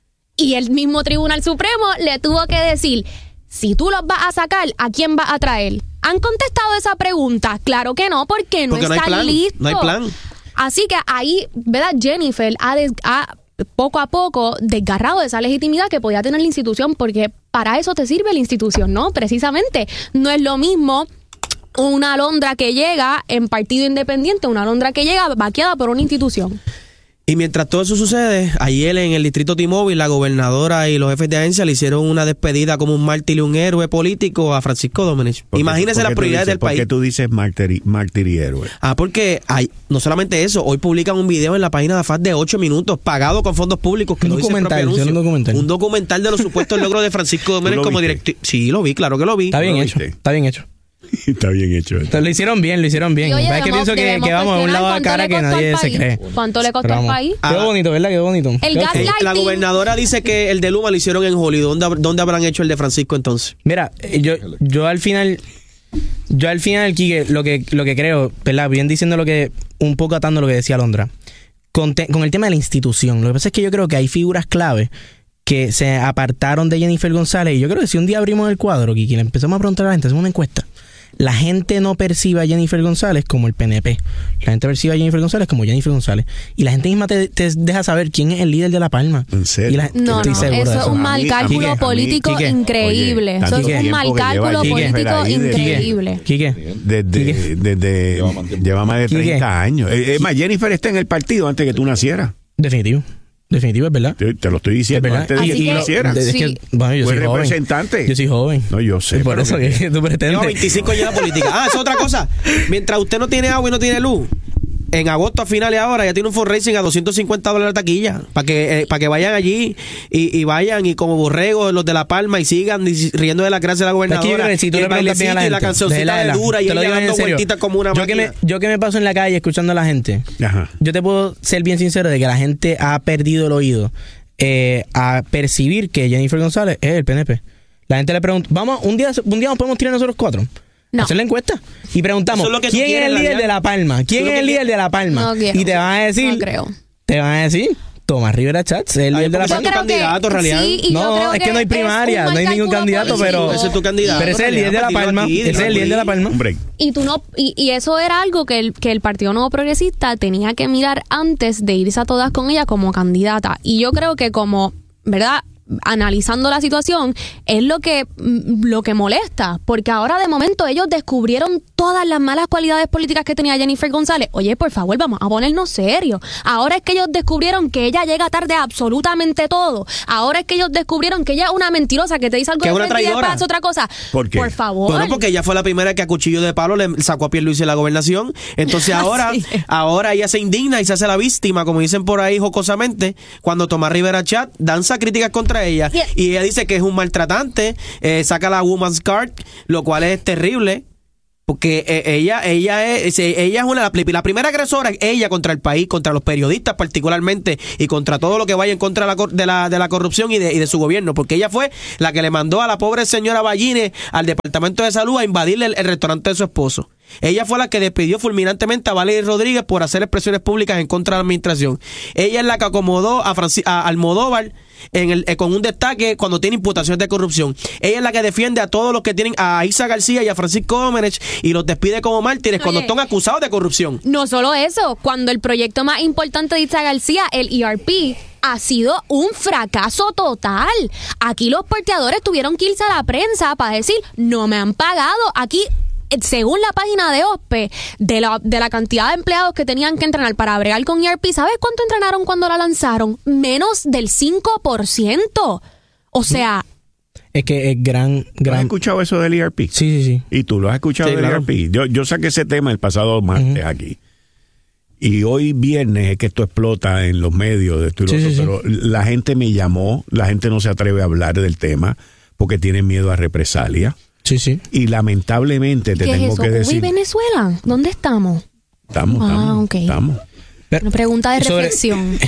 Y el mismo Tribunal Supremo le tuvo que decir, si tú los vas a sacar, ¿a quién vas a traer? ¿Han contestado esa pregunta? Claro que no, porque no Porque no hay están plan, listos. no hay plan. Así que ahí, ¿verdad? Jennifer ha, des- ha poco a poco desgarrado de esa legitimidad que podía tener la institución, porque para eso te sirve la institución, ¿no? Precisamente, no es lo mismo una Alondra que llega en partido independiente, una Alondra que llega vaqueada por una institución. Y mientras todo eso sucede, ayer en el distrito T-Mobile, la gobernadora y los jefes de agencia le hicieron una despedida como un mártir y un héroe político a Francisco Domenech. ¿Por qué- Imagínese por qué las tú prioridades dices- del ¿Por país. qué tú dices mártir y, mártir y héroe? Ah, porque hay, no solamente eso, hoy publican un video en la página de A F A D de ocho minutos, pagado con fondos públicos, que Un lo dice el propio documental, anuncio. hicieron un documental. Un documental de los supuestos logros de Francisco Domenech lo como viste? director. Sí, lo vi, claro que lo vi. Está bien ¿Lo hecho. viste? Está bien hecho. Está bien hecho. esto. Entonces, lo hicieron bien, lo hicieron bien. Y, oye, es que debemos- pienso que, debemos que vamos a un cuestionar lado de cuánto cara le que costó nadie al se país. cree. ¿Cuánto le costó Pero al vamos. país? Quedó bonito, ¿verdad? Quedó bonito. El Quedó gas chévere. Eh, la lighting. gobernadora dice que el de Luma lo hicieron en Hollywood. ¿Dónde, hab- dónde habrán hecho el de Francisco entonces? Mira, eh, yo, yo al final, yo al final, Quique, lo que, lo que creo, ¿verdad? Bien diciendo lo que, un poco atando lo que decía Alondra, con, te- con el tema de la institución. Lo que pasa es que yo creo que hay figuras clave que se apartaron de Jennifer González, y yo creo que si un día abrimos el cuadro, Quique, y le empezamos a preguntar a la gente, hacemos una encuesta, la gente no percibe a Jennifer González como el P N P. La gente percibe a Jennifer González como Jennifer González. Y la gente misma te, te deja saber quién es el líder de La Palma. ¿En serio? Y la, No, no, eso es un mal cálculo Quique, político Quique, increíble. oye, Eso es tanto un mal tiempo que cálculo lleva político Jennifer ahí de- increíble. Quique. Desde, desde lleva más de Quique. treinta años. Es más, Jennifer está en el partido antes que tú nacieras. Definitivo. Definitivo, es verdad. Te, te lo estoy diciendo Es verdad. antes de Así que tú que- nacieras. de- es Sí. que, bueno, yo Fue soy joven. representante. Yo soy joven. No, yo sé. Es por pero eso que, que tú pretendes. Lleva veinticinco años en la política. Ah, es otra cosa. Mientras usted no tiene agua y no tiene luz, en agosto a finales ahora ya tiene un fundraising a doscientos cincuenta dólares la taquilla para que eh, para que vayan allí y, y vayan y como borregos los de La Palma y sigan dis- riendo de la gracia de la Aquí yo gobernadora creo que si tú y le el preguntas bien a la bailecito y la gente, cancioncita de la- de de la- dura y te lo ella digo en dando serio. vueltitas como una yo que, me, máquina. yo que me paso en la calle escuchando a la gente, Ajá. yo te puedo ser bien sincero de que la gente ha perdido el oído eh, a percibir que Jennifer González es el P N P. La gente le pregunta, vamos, un día, un día nos podemos tirar nosotros cuatro. No. Hacer la encuesta y preguntamos Eso es lo que tú quién es quieres, el líder Radial. de La Palma, quién Eso es lo es el que líder de La Palma, No quiero. y te van a decir, No creo. te van a decir Tomás Rivera Chats, el Ay, líder de La porque Yo son Palma. creo que candidatos, Radial. sí, y yo No, creo es que no hay es primaria, un no hay mal ningún cálculo candidato, político. pero Ese es tu candidato, pero ese es el líder de La Radial, Palma, aquí, ese es el líder de La Palma. Hombre, Y tú no y, y eso era algo que el que el Partido Nuevo Progresista tenía que mirar antes de irse a todas con ella como candidata. Y yo creo que como, ¿verdad? Analizando la situación, es lo que mm, lo que molesta, porque ahora de momento ellos descubrieron todas las malas cualidades políticas que tenía Jennifer González. Oye, por favor, vamos a ponernos serios. Ahora es que ellos descubrieron que ella llega tarde a absolutamente todo. Ahora es que ellos descubrieron que ella es una mentirosa que te dice algo Que de es una frente y traidora. después hace otra cosa. ¿Por qué? Por favor. Bueno, porque ella fue la primera que a cuchillo de palo le sacó a Pierluisi de la gobernación. Entonces ahora, Sí. ahora ella se indigna y se hace la víctima, como dicen por ahí jocosamente, cuando Tomás Rivera Chat danza críticas contra ella. Yeah. Y ella dice que es un maltratante, eh, saca la woman's card, lo cual es terrible. Porque eh, ella ella es eh, ella es una la, la primera agresora, ella contra el país, contra los periodistas particularmente y contra todo lo que vaya en contra de la, cor- de la, de la corrupción y de, y de su gobierno, porque ella fue la que le mandó a la pobre señora Ballines al Departamento de Salud a invadirle el, el restaurante de su esposo. Ella fue la que despidió fulminantemente a Valery Rodríguez por hacer expresiones públicas en contra de la administración. Ella es la que acomodó a, Franci- a Almodóvar en el, eh, con un destaque cuando tiene imputaciones de corrupción. Ella es la que defiende a todos los que tienen a Isa García y a Francisco Domenech y los despide como mártires cuando Oye. están acusados de corrupción. No solo eso, cuando el proyecto más importante de Itza García, el E R P, ha sido un fracaso total. Aquí los porteadores tuvieron que irse a la prensa para decir, no me han pagado. Aquí, eh, según la página de O S P E, de la, de la cantidad de empleados que tenían que entrenar para bregar con E R P, ¿sabes cuánto entrenaron cuando la lanzaron? Menos del cinco por ciento. O sea... Es que es gran, ¿tú has gran. escuchado eso del E R P? Sí, sí, sí. ¿Y tú lo has escuchado Sí, del claro. E R P? Yo, yo saqué ese tema el pasado martes Ujú. aquí. Y hoy viernes es que esto explota en los medios de esto y lo Sí, otro, sí, sí. pero la gente me llamó, la gente no se atreve a hablar del tema porque tienen miedo a represalia. Sí, sí. Y lamentablemente te ¿Qué es tengo eso? que ¿Cuba y decir, Venezuela? ¿Dónde estamos? estamos, Ah, estamos, ok. estamos. Una pregunta de sobre- reflexión.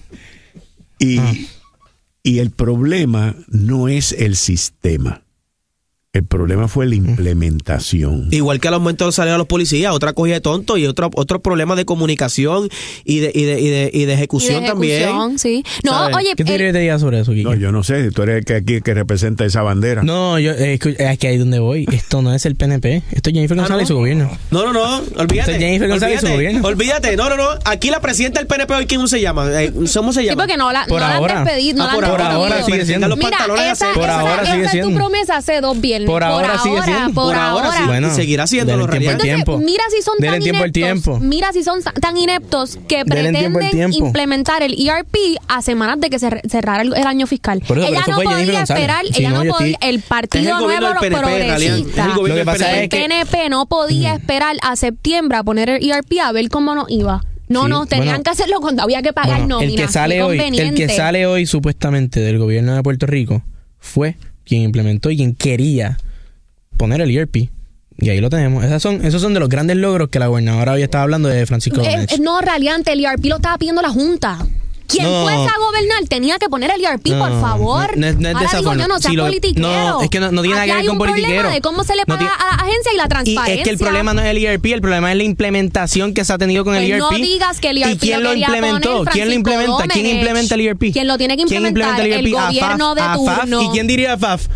Y, Ah. y el problema no es el sistema. El problema fue la implementación. Igual que al aumento de los salarios a los policías, otra cogida de tonto y otro otro problema de comunicación y de y de, y de, y de ejecución, Y de también. ejecución, sí. No, ¿Sabes? oye, ¿Qué tú el- quieres que te diga sobre eso, Quique? No, yo no sé, tú eres el que aquí el que representa esa bandera. No, yo, eh, escu- es que ahí donde voy. Esto no es el P N P. Esto es Jennifer Ah, González ¿no? y su gobierno. No, no, no, olvídate. Esto es Jennifer González y su olvídate, gobierno. olvídate, no, no, no. Aquí la presidenta del P N P hoy, ¿cómo se llama? Eh, ¿Cómo se sí, llama? porque no la, Por no la ahora. han despedido. No Ah, la por han ahora, despedido. ahora sigue siendo. Los pantalones Mira, así. esa, Por esa- ahora sigue esa es tu siendo. promesa hace dos viernes. Por ahora sigue siendo. Por, Por ahora ahora. sí. Bueno, y seguirá haciéndolo, denle tiempo al realidad. tiempo. Entonces, mira si son Denle tan tiempo al ineptos. tiempo. Mira si son tan ineptos que Denle tiempo al pretenden tiempo. implementar el E R P a semanas de que se cerrara el, el año fiscal. Por eso, pero ella eso no fue Jennifer podía González. esperar, Sí, ella no, no yo podía, estoy- el Es Partido el gobierno Nuevo del P N P, en realidad. Es el Progresista. gobierno Lo que del pasa P N P. es El que- P N P no podía esperar a septiembre a poner el E R P a ver cómo nos iba. No, Sí, no, tenían bueno. que hacerlo cuando había que pagar Bueno, nóminas. el que sale Qué hoy, el que conveniente. sale hoy supuestamente del gobierno de Puerto Rico fue quien implementó y quien quería poner el E R P. Y ahí lo tenemos. Esas son, esos son de los grandes logros que la gobernadora había estado hablando de Francisco Eh, Domenech. eh, no, Radiante, el E R P lo estaba pidiendo la Junta. Quien No. fuese a gobernar tenía que poner el E R P, No, por favor. no es- no es de Ahora esa digo forma. yo, no seas Sí, lo- politiquero. no, es que no- no tiene nada Aquí que ver hay con un problema politiquero. de cómo se le No paga tiene- a la agencia y la Y transparencia. es que el problema no es el E R P, el problema es la implementación que se ha tenido con Pues el E R P. no digas que el E R P ¿Y quién lo lo quería implementó? poner ¿Quién lo Francisco implementa? ¿Quién Domenech? implementa el E R P? ¿Quién lo tiene que ¿Quién implementar? implementa el E R P? El A F A F, gobierno de a F A F. turno. ¿Y quién diría F A F?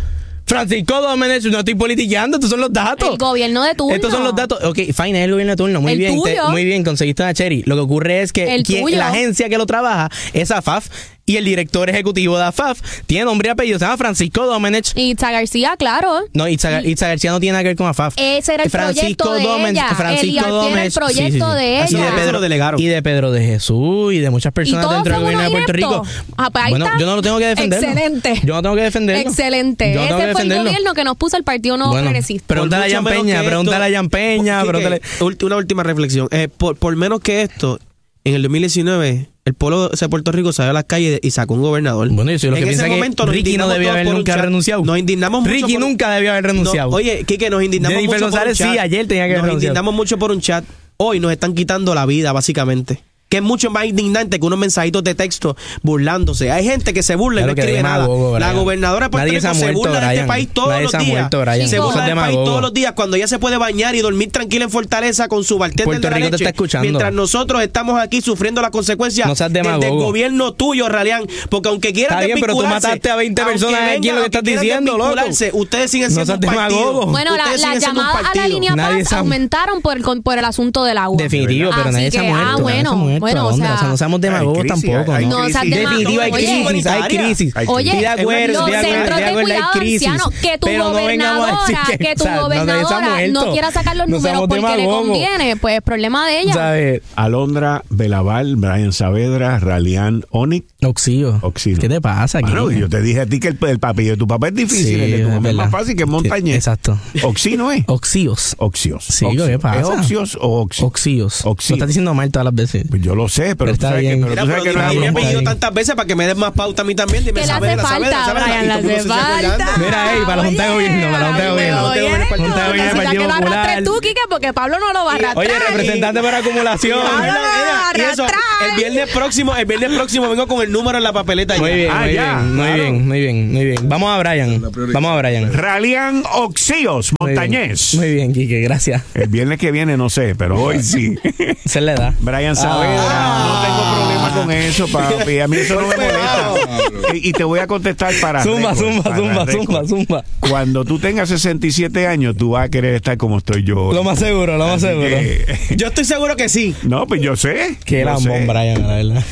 Francisco Domenech, no estoy politiqueando, estos son los datos. El gobierno de turno. Estos son los datos. Ok, fine, es el gobierno de turno. Muy El bien, te- tuyo. muy bien, conseguiste una Cherry. Lo que ocurre es que El quien- tuyo. la agencia que lo trabaja es A F A F y el director ejecutivo de A F A F tiene nombre y apellido, se llama Francisco Domenech. Y Itza García, claro. No, Itza, Itza García no tiene nada que ver con A F A F. Ese era el proyecto de ella. Francisco Eliar tiene el Domenech, proyecto de Y ella. de Pedro delegaron. Y de Pedro de Jesús y de muchas personas todos dentro del son gobierno de unos Puerto Rico. ineptos. Ah, pues ahí Bueno, está. yo no lo tengo que defenderlo. Excelente. Yo no tengo que defenderlo. Excelente. Yo no tengo que Ese fue el defenderlo. gobierno que nos puso el Partido Nuevo Bueno, Progresista. pregúntale a Jan Peña, pregúntale a Jan Peña, pregúntale. Una última reflexión. Eh, por, por menos que esto, en el dos mil diecinueve, el pueblo de Puerto Rico salió a las calles y sacó un gobernador. Bueno, yo soy lo en que ese piensa que momento nos Ricky no indignamos debió todos haber por un nunca chat. renunciado. Nos indignamos mucho. Ricky por- nunca debió haber renunciado. No, oye, Quique, nos indignamos Jennifer mucho González por un sí, chat. ayer tenía que haber Nos renunciado. indignamos mucho por un chat. Hoy nos están quitando la vida, básicamente. Que es mucho más indignante que unos mensajitos de texto burlándose. Hay gente que se burla y Claro no que escribe nada. demagogo, La Brian. gobernadora de Puerto Nadie se Rico ha se muerto, burla de este Brian. país todos Nadie los se ha días. muerto, Brian. Se Chicos, burla sos del país demagogo. todos los días cuando ella se puede bañar y dormir tranquila en Fortaleza con su bartender Puerto de la Rico te leche. está escuchando. Mientras nosotros estamos aquí sufriendo las consecuencias No seas del, del demagogo. gobierno tuyo, Ralián. Porque aunque quieran Está bien, pero tú desvincularse, mataste a veinte aunque personas aquí en lo que aunque estás quieran diciendo, loco. desvincularse, ustedes siguen No siendo seas un partido. demagogo. Bueno, la- Ustedes las siguen siendo un llamadas a la partido. línea Nadie paz se ha- aumentaron por, el- por el asunto del agua. Definitivo, pero Así nadie se ha que, muerto. Ah, nadie se ha bueno, muerto, bueno, o Alondra, sea, no seamos demagogos Hay crisis, tampoco. hay ¿no? No, o sea, Definitivo, hay oye, crisis, hay crisis. Hay Oye, Estoy de acuerdo, los estoy de acuerdo, centros estoy de de acuerdo, hay cuidado crisis. anciano, que tu Pero no vengamos a decir gobernadora, que tu o sea, no, nadie se ha gobernadora no muerto. quiera sacar los No números seamos porque le demagogos. conviene, pues problema de ella. ¿Sabes? Alondra Belaval, Brian Saavedra, Ralián Onic. Oxío. Oxío. ¿Qué te pasa aquí? Bueno, yo te dije a ti que el, el papel de tu papá es difícil, Sí, el de tu es mamá es verdad. más fácil que Montañez. Exacto. ¿Oxino es? Oxíos. Oxios. Sí, Oxios. ¿qué pasa? ¿Es Oxios o Oxios? Oxíos. Oxíos. Lo estás diciendo mal todas las veces. Pues yo lo sé, pero, Pero tú está sabes que, bien. pero Mira, tú pero sabes que dime, no es dime algo apellido muy- tantas veces para que me des más pauta a mí también. Dime, Que le hace Saavedra, falta, Saavedra, Saavedra, Brian, y le todo el mundo hace se sigue falta. acordando. Mira, ey, para la Junta de Gobierno, para la Junta de Gobierno. Junta de Gobierno, Junta de Gobierno del Necesita Partido que lo Popular. arrastres tú, Quique, porque Pablo no lo va a arrastrar. Oye, representante por acumulación. Pablo no lo va a Y eso, arrastrar. el viernes próximo, el viernes próximo vengo con el número en la papeleta. Muy ya. bien, Ah, muy ya, bien, muy claro. bien, muy bien, muy bien. Vamos a Brian. Vamos a Brian. Ralián Oxíos, Muy bien. Montañés. Muy bien, Quique, gracias. El viernes que viene no sé, pero hoy sí. Se le da. Brian Saavedra, Ah. no tengo problema con eso, papi. A mí eso no me molesta. Y, y te voy a contestar para Zumba, récord, zumba, para zumba, récord. zumba, zumba. Cuando tú tengas sesenta y siete años, tú vas a querer estar como estoy yo. Lo más seguro, lo más Así seguro. que- Yo estoy seguro que sí. no, pues yo sé. Qué yo lambón, sé. Brian, la verdad.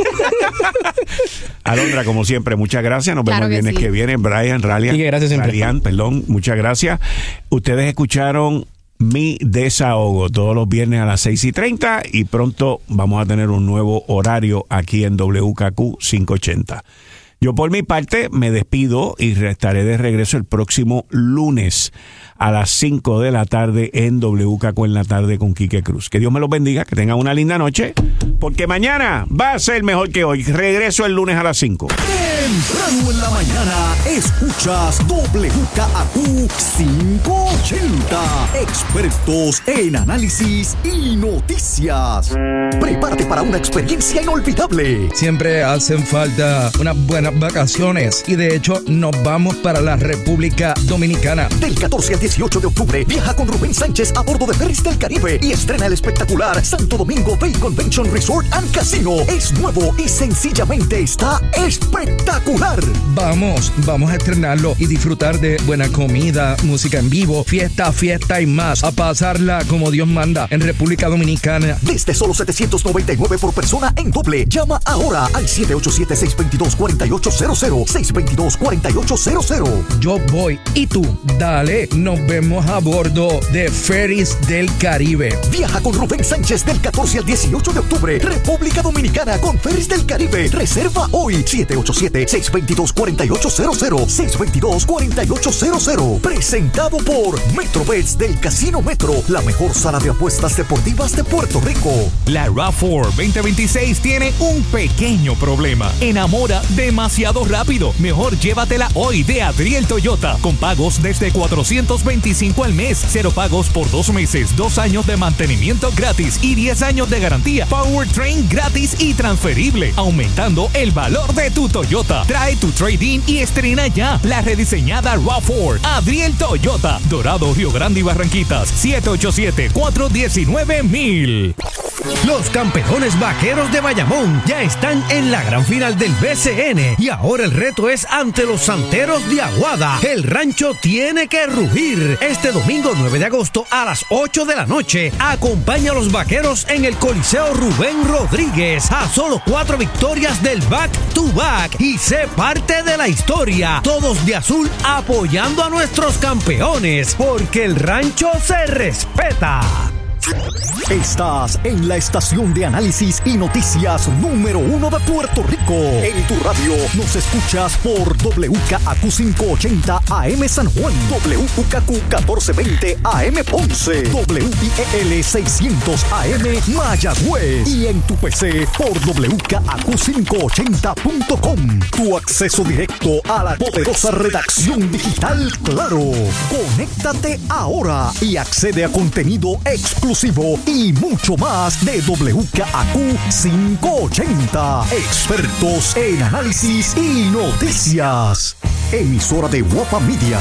Alondra, como siempre, muchas gracias. Nos Claro vemos que el viernes sí. que viene. Brian, Ralian. Y que gracias siempre. Ralian, perdón, muchas gracias. Ustedes escucharon Mi Desahogo todos los viernes a las seis y treinta y pronto vamos a tener un nuevo horario aquí en W K Q quinientos ochenta. Yo por mi parte me despido y estaré de regreso el próximo lunes a las cinco de la tarde en W K Q en la tarde con Quique Cruz. Que Dios me los bendiga, que tengan una linda noche, porque mañana va a ser mejor que hoy. Regreso el lunes a las cinco. Temprano en la mañana escuchas W K A Q quinientos ochenta. Expertos en análisis y noticias. Prepárate para una experiencia inolvidable. Siempre hacen falta unas buenas vacaciones y de hecho nos vamos para la República Dominicana. Del catorce al dieciocho de octubre, viaja con Rubén Sánchez a bordo de Ferris del Caribe y estrena el espectacular Santo Domingo Bay Convention Resort and Casino. Es nuevo y sencillamente está espectacular. Vamos, vamos a estrenarlo y disfrutar de buena comida, música en vivo, fiesta, fiesta y más. A pasarla como Dios manda en República Dominicana. Desde solo setecientos noventa y nueve por persona en doble. Llama ahora al siete ocho siete, seis dos dos, cuatro ocho cero cero. seis dos dos, cuatro ocho cero cero. Yo voy y tú, dale, nos vemos a bordo de Ferris del Caribe. Viaja con Rubén Sánchez del catorce al dieciocho de octubre. República Dominicana con Ferris del Caribe. Reserva hoy. siete ocho siete, seis dos dos, cuatro ocho cero cero. seis dos dos, cuatro ocho cero cero. Presentado por Metrobets del Casino Metro, la mejor sala de apuestas deportivas de Puerto Rico. La RAV cuatro veinte veintiséis tiene un pequeño problema. Enamora demasiado rápido. Mejor llévatela hoy de Adriel Toyota. Con pagos desde cuatrocientos veinticinco al mes. Cero pagos por dos meses. Dos años de mantenimiento gratis y diez años de garantía. Powertrain gratis y transferible. Aumentando el valor de tu Toyota. Trae tu trade-in y estrena ya la rediseñada RAV cuatro. Adriel Toyota. Dorado, Río Grande y Barranquitas. siete ocho siete, cuatro uno nueve, mil. Los campeones vaqueros de Bayamón ya están en la gran final del B C N N. Y ahora el reto es ante los Santeros de Aguada. El rancho tiene que rugir. Este domingo nueve de agosto a las ocho de la noche. Acompaña a los vaqueros en el Coliseo Rubén Rodríguez. A solo cuatro victorias del back to back. Y sé parte de la historia. Todos de azul apoyando a nuestros campeones. Porque el rancho se respeta. Estás en la estación de análisis y noticias número uno de Puerto Rico. En tu radio nos escuchas por W K A Q quinientos ochenta A M San Juan, W K Q mil cuatrocientos veinte A M Ponce, W I E L seiscientos A M Mayagüez y en tu P C por W K A Q quinientos ochenta punto com. Tu acceso directo a la poderosa redacción digital Claro. Conéctate ahora y accede a contenido exclusivo y mucho más de W K A Q quinientos ochenta. Expertos en análisis y noticias. Emisora de Guapa Media.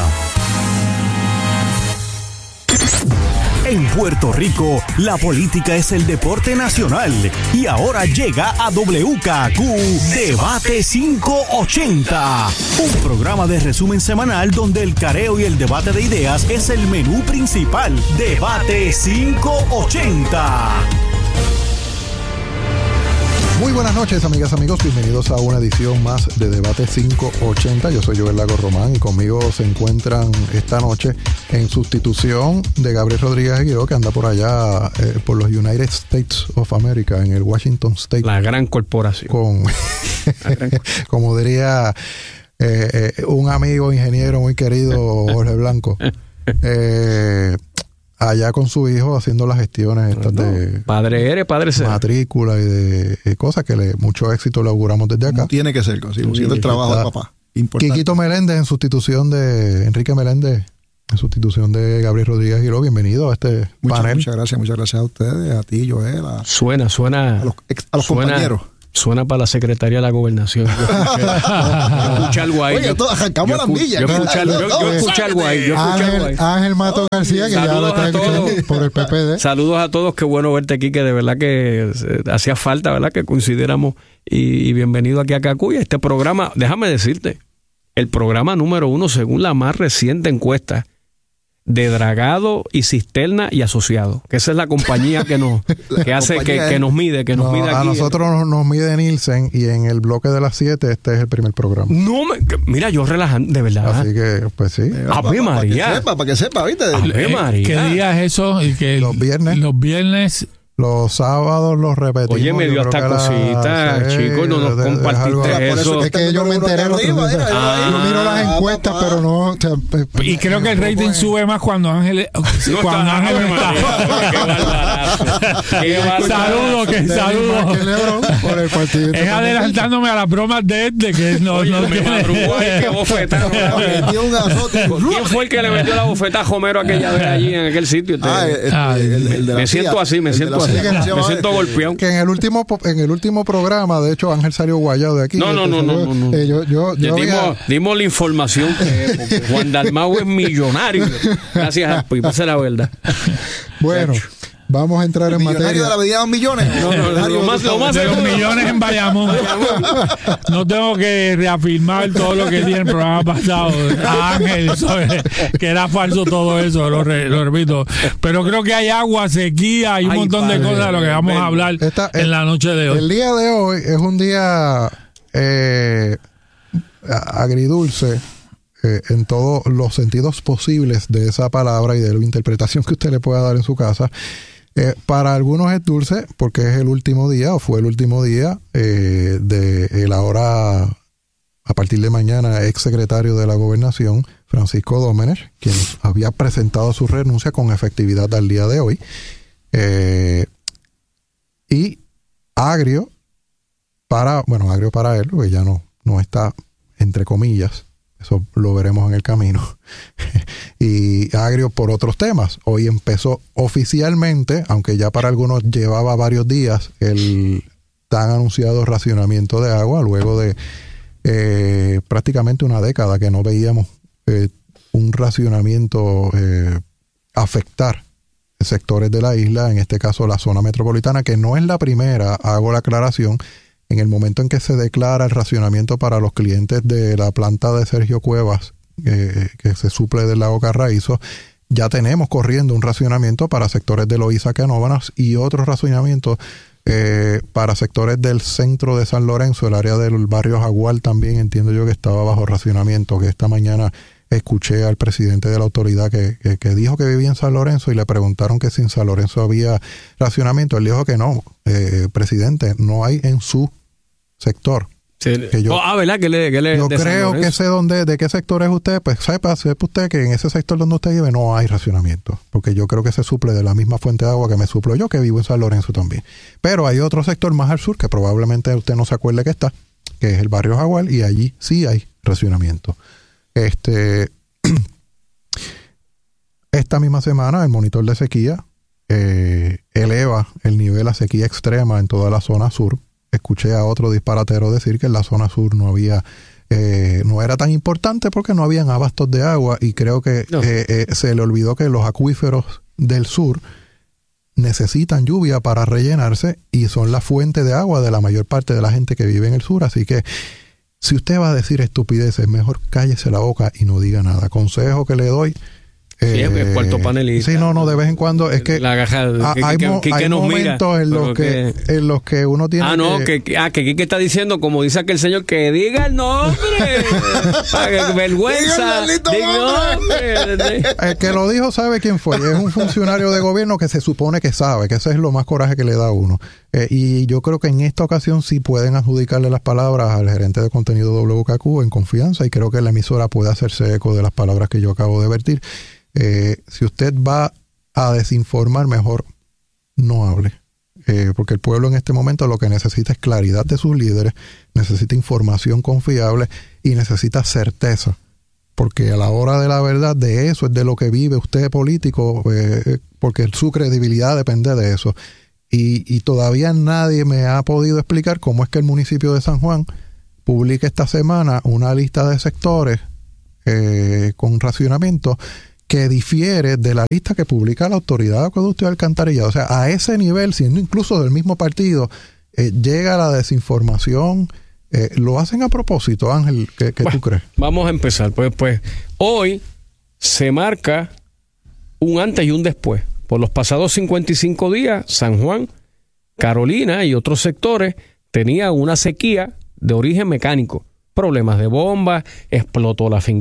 En Puerto Rico, la política es el deporte nacional y ahora llega a W K A Q Debate quinientos ochenta, un programa de resumen semanal donde el careo y el debate de ideas es el menú principal. Debate quinientos ochenta. Muy buenas noches, amigas, amigos. Bienvenidos a una edición más de Debate quinientos ochenta. Yo soy Joel Lago Román y conmigo se encuentran esta noche en sustitución de Gabriel Rodríguez Aguiró, que anda por allá eh, por los United States of America, en el Washington State. La gran corporación. Con, gran como diría eh, eh, un amigo ingeniero muy querido, Jorge Blanco. Eh... allá con su hijo haciendo las gestiones estas no, de padre eres, padre ser. Matrícula y de y cosas que le mucho éxito le auguramos desde acá. No tiene que ser, siendo sí, el trabajo de papá. Importante. Quiquito Meléndez en sustitución de Enrique Meléndez, en sustitución de Gabriel Rodríguez Giró. Bienvenido a este muchas, panel. Muchas gracias, muchas gracias a ustedes, a ti, Joel. A, suena, suena. A los, a los suena, compañeros. Suena para la Secretaría de la Gobernación. Yo escuché, yo escuché algo ahí. Oye, todos arrancamos las millas. Yo escuché, yo, yo, yo escuché algo ahí. Yo escuché Ángel, algo ahí. Ángel Mato García, que saludos ya lo está escuchando por el P P D. Saludos a todos. Qué bueno verte aquí, que de verdad que hacía falta, ¿verdad? Que coincidiéramos. Y, y bienvenido aquí a Cacuya. Este programa, déjame decirte, el programa número uno según la más reciente encuesta de Dragado y Cisterna y Asociados, que esa es la compañía que nos que hace que, que nos mide que nos no, mide aquí. A nosotros nos, nos mide Nielsen y en el bloque de las siete este es el primer programa. No me, mira, yo relajando, de verdad. Así que pues sí. Ave María. Para que sepa, para que sepa, ¿viste? Ave María. ¿Qué día es eso? Y que los viernes. Los viernes. Los sábados los repetimos. Oye, me dio hasta cosita, sí, chicos, no nos compartiste es eso. Es que yo me enteré lo arriba, era, ah, yo miro las encuestas, papá. Pero no. O sea, y creo que el rating no sube más cuando Ángel no cuando está, Ángel no está. Saludos, que saludos. Por el partido. Es adelantándome a las bromas de este que no, Oye, no me tiene. madrugó ahí, que bofeta. ¿Quién fue el que le metió la bofeta a Homero aquella vez allí en aquel sitio? Ah, el, ah, el, el, el de la me siento así, me siento así. Me siento golpeado. Que en el último en el último programa, de hecho, Ángel salió guayado de aquí. No, no, no, no, no, no. Eh, yo, yo, yo dimos, había... dimos la información que porque Juan Dalmau es millonario. Gracias a Pi, esa es la verdad. Bueno, vamos a entrar el en materia. ¿De la medida de los millones? No, no, no, lo más, lo más de los millones en Bayamón. No tengo que reafirmar todo lo que dije en el programa pasado a Ángel sobre que era falso todo eso, lo, re, lo repito. Pero creo que hay agua, sequía, hay un Ay, montón padre, de cosas de lo que vamos a hablar Esta, en el, la noche de hoy. El día de hoy es un día eh, agridulce. Eh, en todos los sentidos posibles de esa palabra y de la interpretación que usted le pueda dar en su casa. Eh, para algunos es dulce porque es el último día o fue el último día eh, de el ahora, a partir de mañana, ex secretario de la Gobernación, Francisco Domenech, quien había presentado su renuncia con efectividad al día de hoy. Eh, y agrio para, bueno, agrio para él, porque ya no, no está, entre comillas, eso lo veremos en el camino. Y agrio por otros temas. Hoy empezó oficialmente, aunque ya para algunos llevaba varios días, el tan anunciado racionamiento de agua, luego de eh, prácticamente una década que no veíamos eh, un racionamiento eh, afectar sectores de la isla, en este caso la zona metropolitana, que no es la primera, hago la aclaración, en el momento en que se declara el racionamiento para los clientes de la planta de Sergio Cuevas, eh, que se suple del lago Carraízo, ya tenemos corriendo un racionamiento para sectores de Loíza, Canóvanas y otro racionamiento eh, para sectores del centro de San Lorenzo, el área del barrio Jaguar también entiendo yo que estaba bajo racionamiento, que esta mañana escuché al presidente de la autoridad que, que, que dijo que vivía en San Lorenzo y le preguntaron que si en San Lorenzo había racionamiento. Él dijo que no, eh, presidente, no hay en su sector. Sí. Que yo, oh, ah, ¿verdad? Que le, que le, yo de San creo Lorenzo. que sé dónde, de qué sector es usted, pues sepa, sepa usted que en ese sector donde usted vive no hay racionamiento, porque yo creo que se suple de la misma fuente de agua que me suplo yo, que vivo en San Lorenzo también. Pero hay otro sector más al sur que probablemente usted no se acuerde que está, que es el barrio Jaguar, y allí sí hay racionamiento. Este, esta misma semana el monitor de sequía eh, eleva el nivel a sequía extrema en toda la zona sur. Escuché a otro disparatero decir que en la zona sur no había, eh, no era tan importante porque no habían abastos de agua, y creo que no. eh, eh, se le olvidó que los acuíferos del sur necesitan lluvia para rellenarse y son la fuente de agua de la mayor parte de la gente que vive en el sur. Así que si usted va a decir estupideces, mejor cállese la boca y no diga nada. Consejo que le doy. Sí, es el cuarto panelista. Sí, no, no, de vez en cuando es que la gaja, a, que, hay, que, mo, que, que hay nos momentos mira, en los que, que en los que uno tiene ah no que, que, ah, que Quique está diciendo, como dice aquel señor, que diga el nombre. Que vergüenza. Diga el nombre. El que lo dijo sabe quién fue. Es un funcionario de gobierno que se supone que sabe, que ese es lo más coraje que le da a uno. Eh, y yo creo que en esta ocasión sí pueden adjudicarle las palabras al gerente de contenido W K Q en confianza, y creo que la emisora puede hacerse eco de las palabras que yo acabo de vertir. Eh, si usted va a desinformar, mejor no hable, eh, porque el pueblo en este momento lo que necesita es claridad de sus líderes, necesita información confiable y necesita certeza, porque a la hora de la verdad, de eso es de lo que vive usted político, eh, porque su credibilidad depende de eso, y, y todavía nadie me ha podido explicar cómo es que el municipio de San Juan publica esta semana una lista de sectores eh, con racionamiento que difiere de la lista que publica la Autoridad de Acueducto y Alcantarillado. O sea, a ese nivel, siendo incluso del mismo partido, eh, llega la desinformación. Eh, ¿Lo hacen a propósito, Ángel? ¿Qué, qué bueno, tú crees? Vamos a empezar. Pues, pues hoy se marca un antes y un después. Por los pasados cincuenta y cinco días, San Juan, Carolina y otros sectores tenían una sequía de origen mecánico. Problemas de bombas, explotó la finca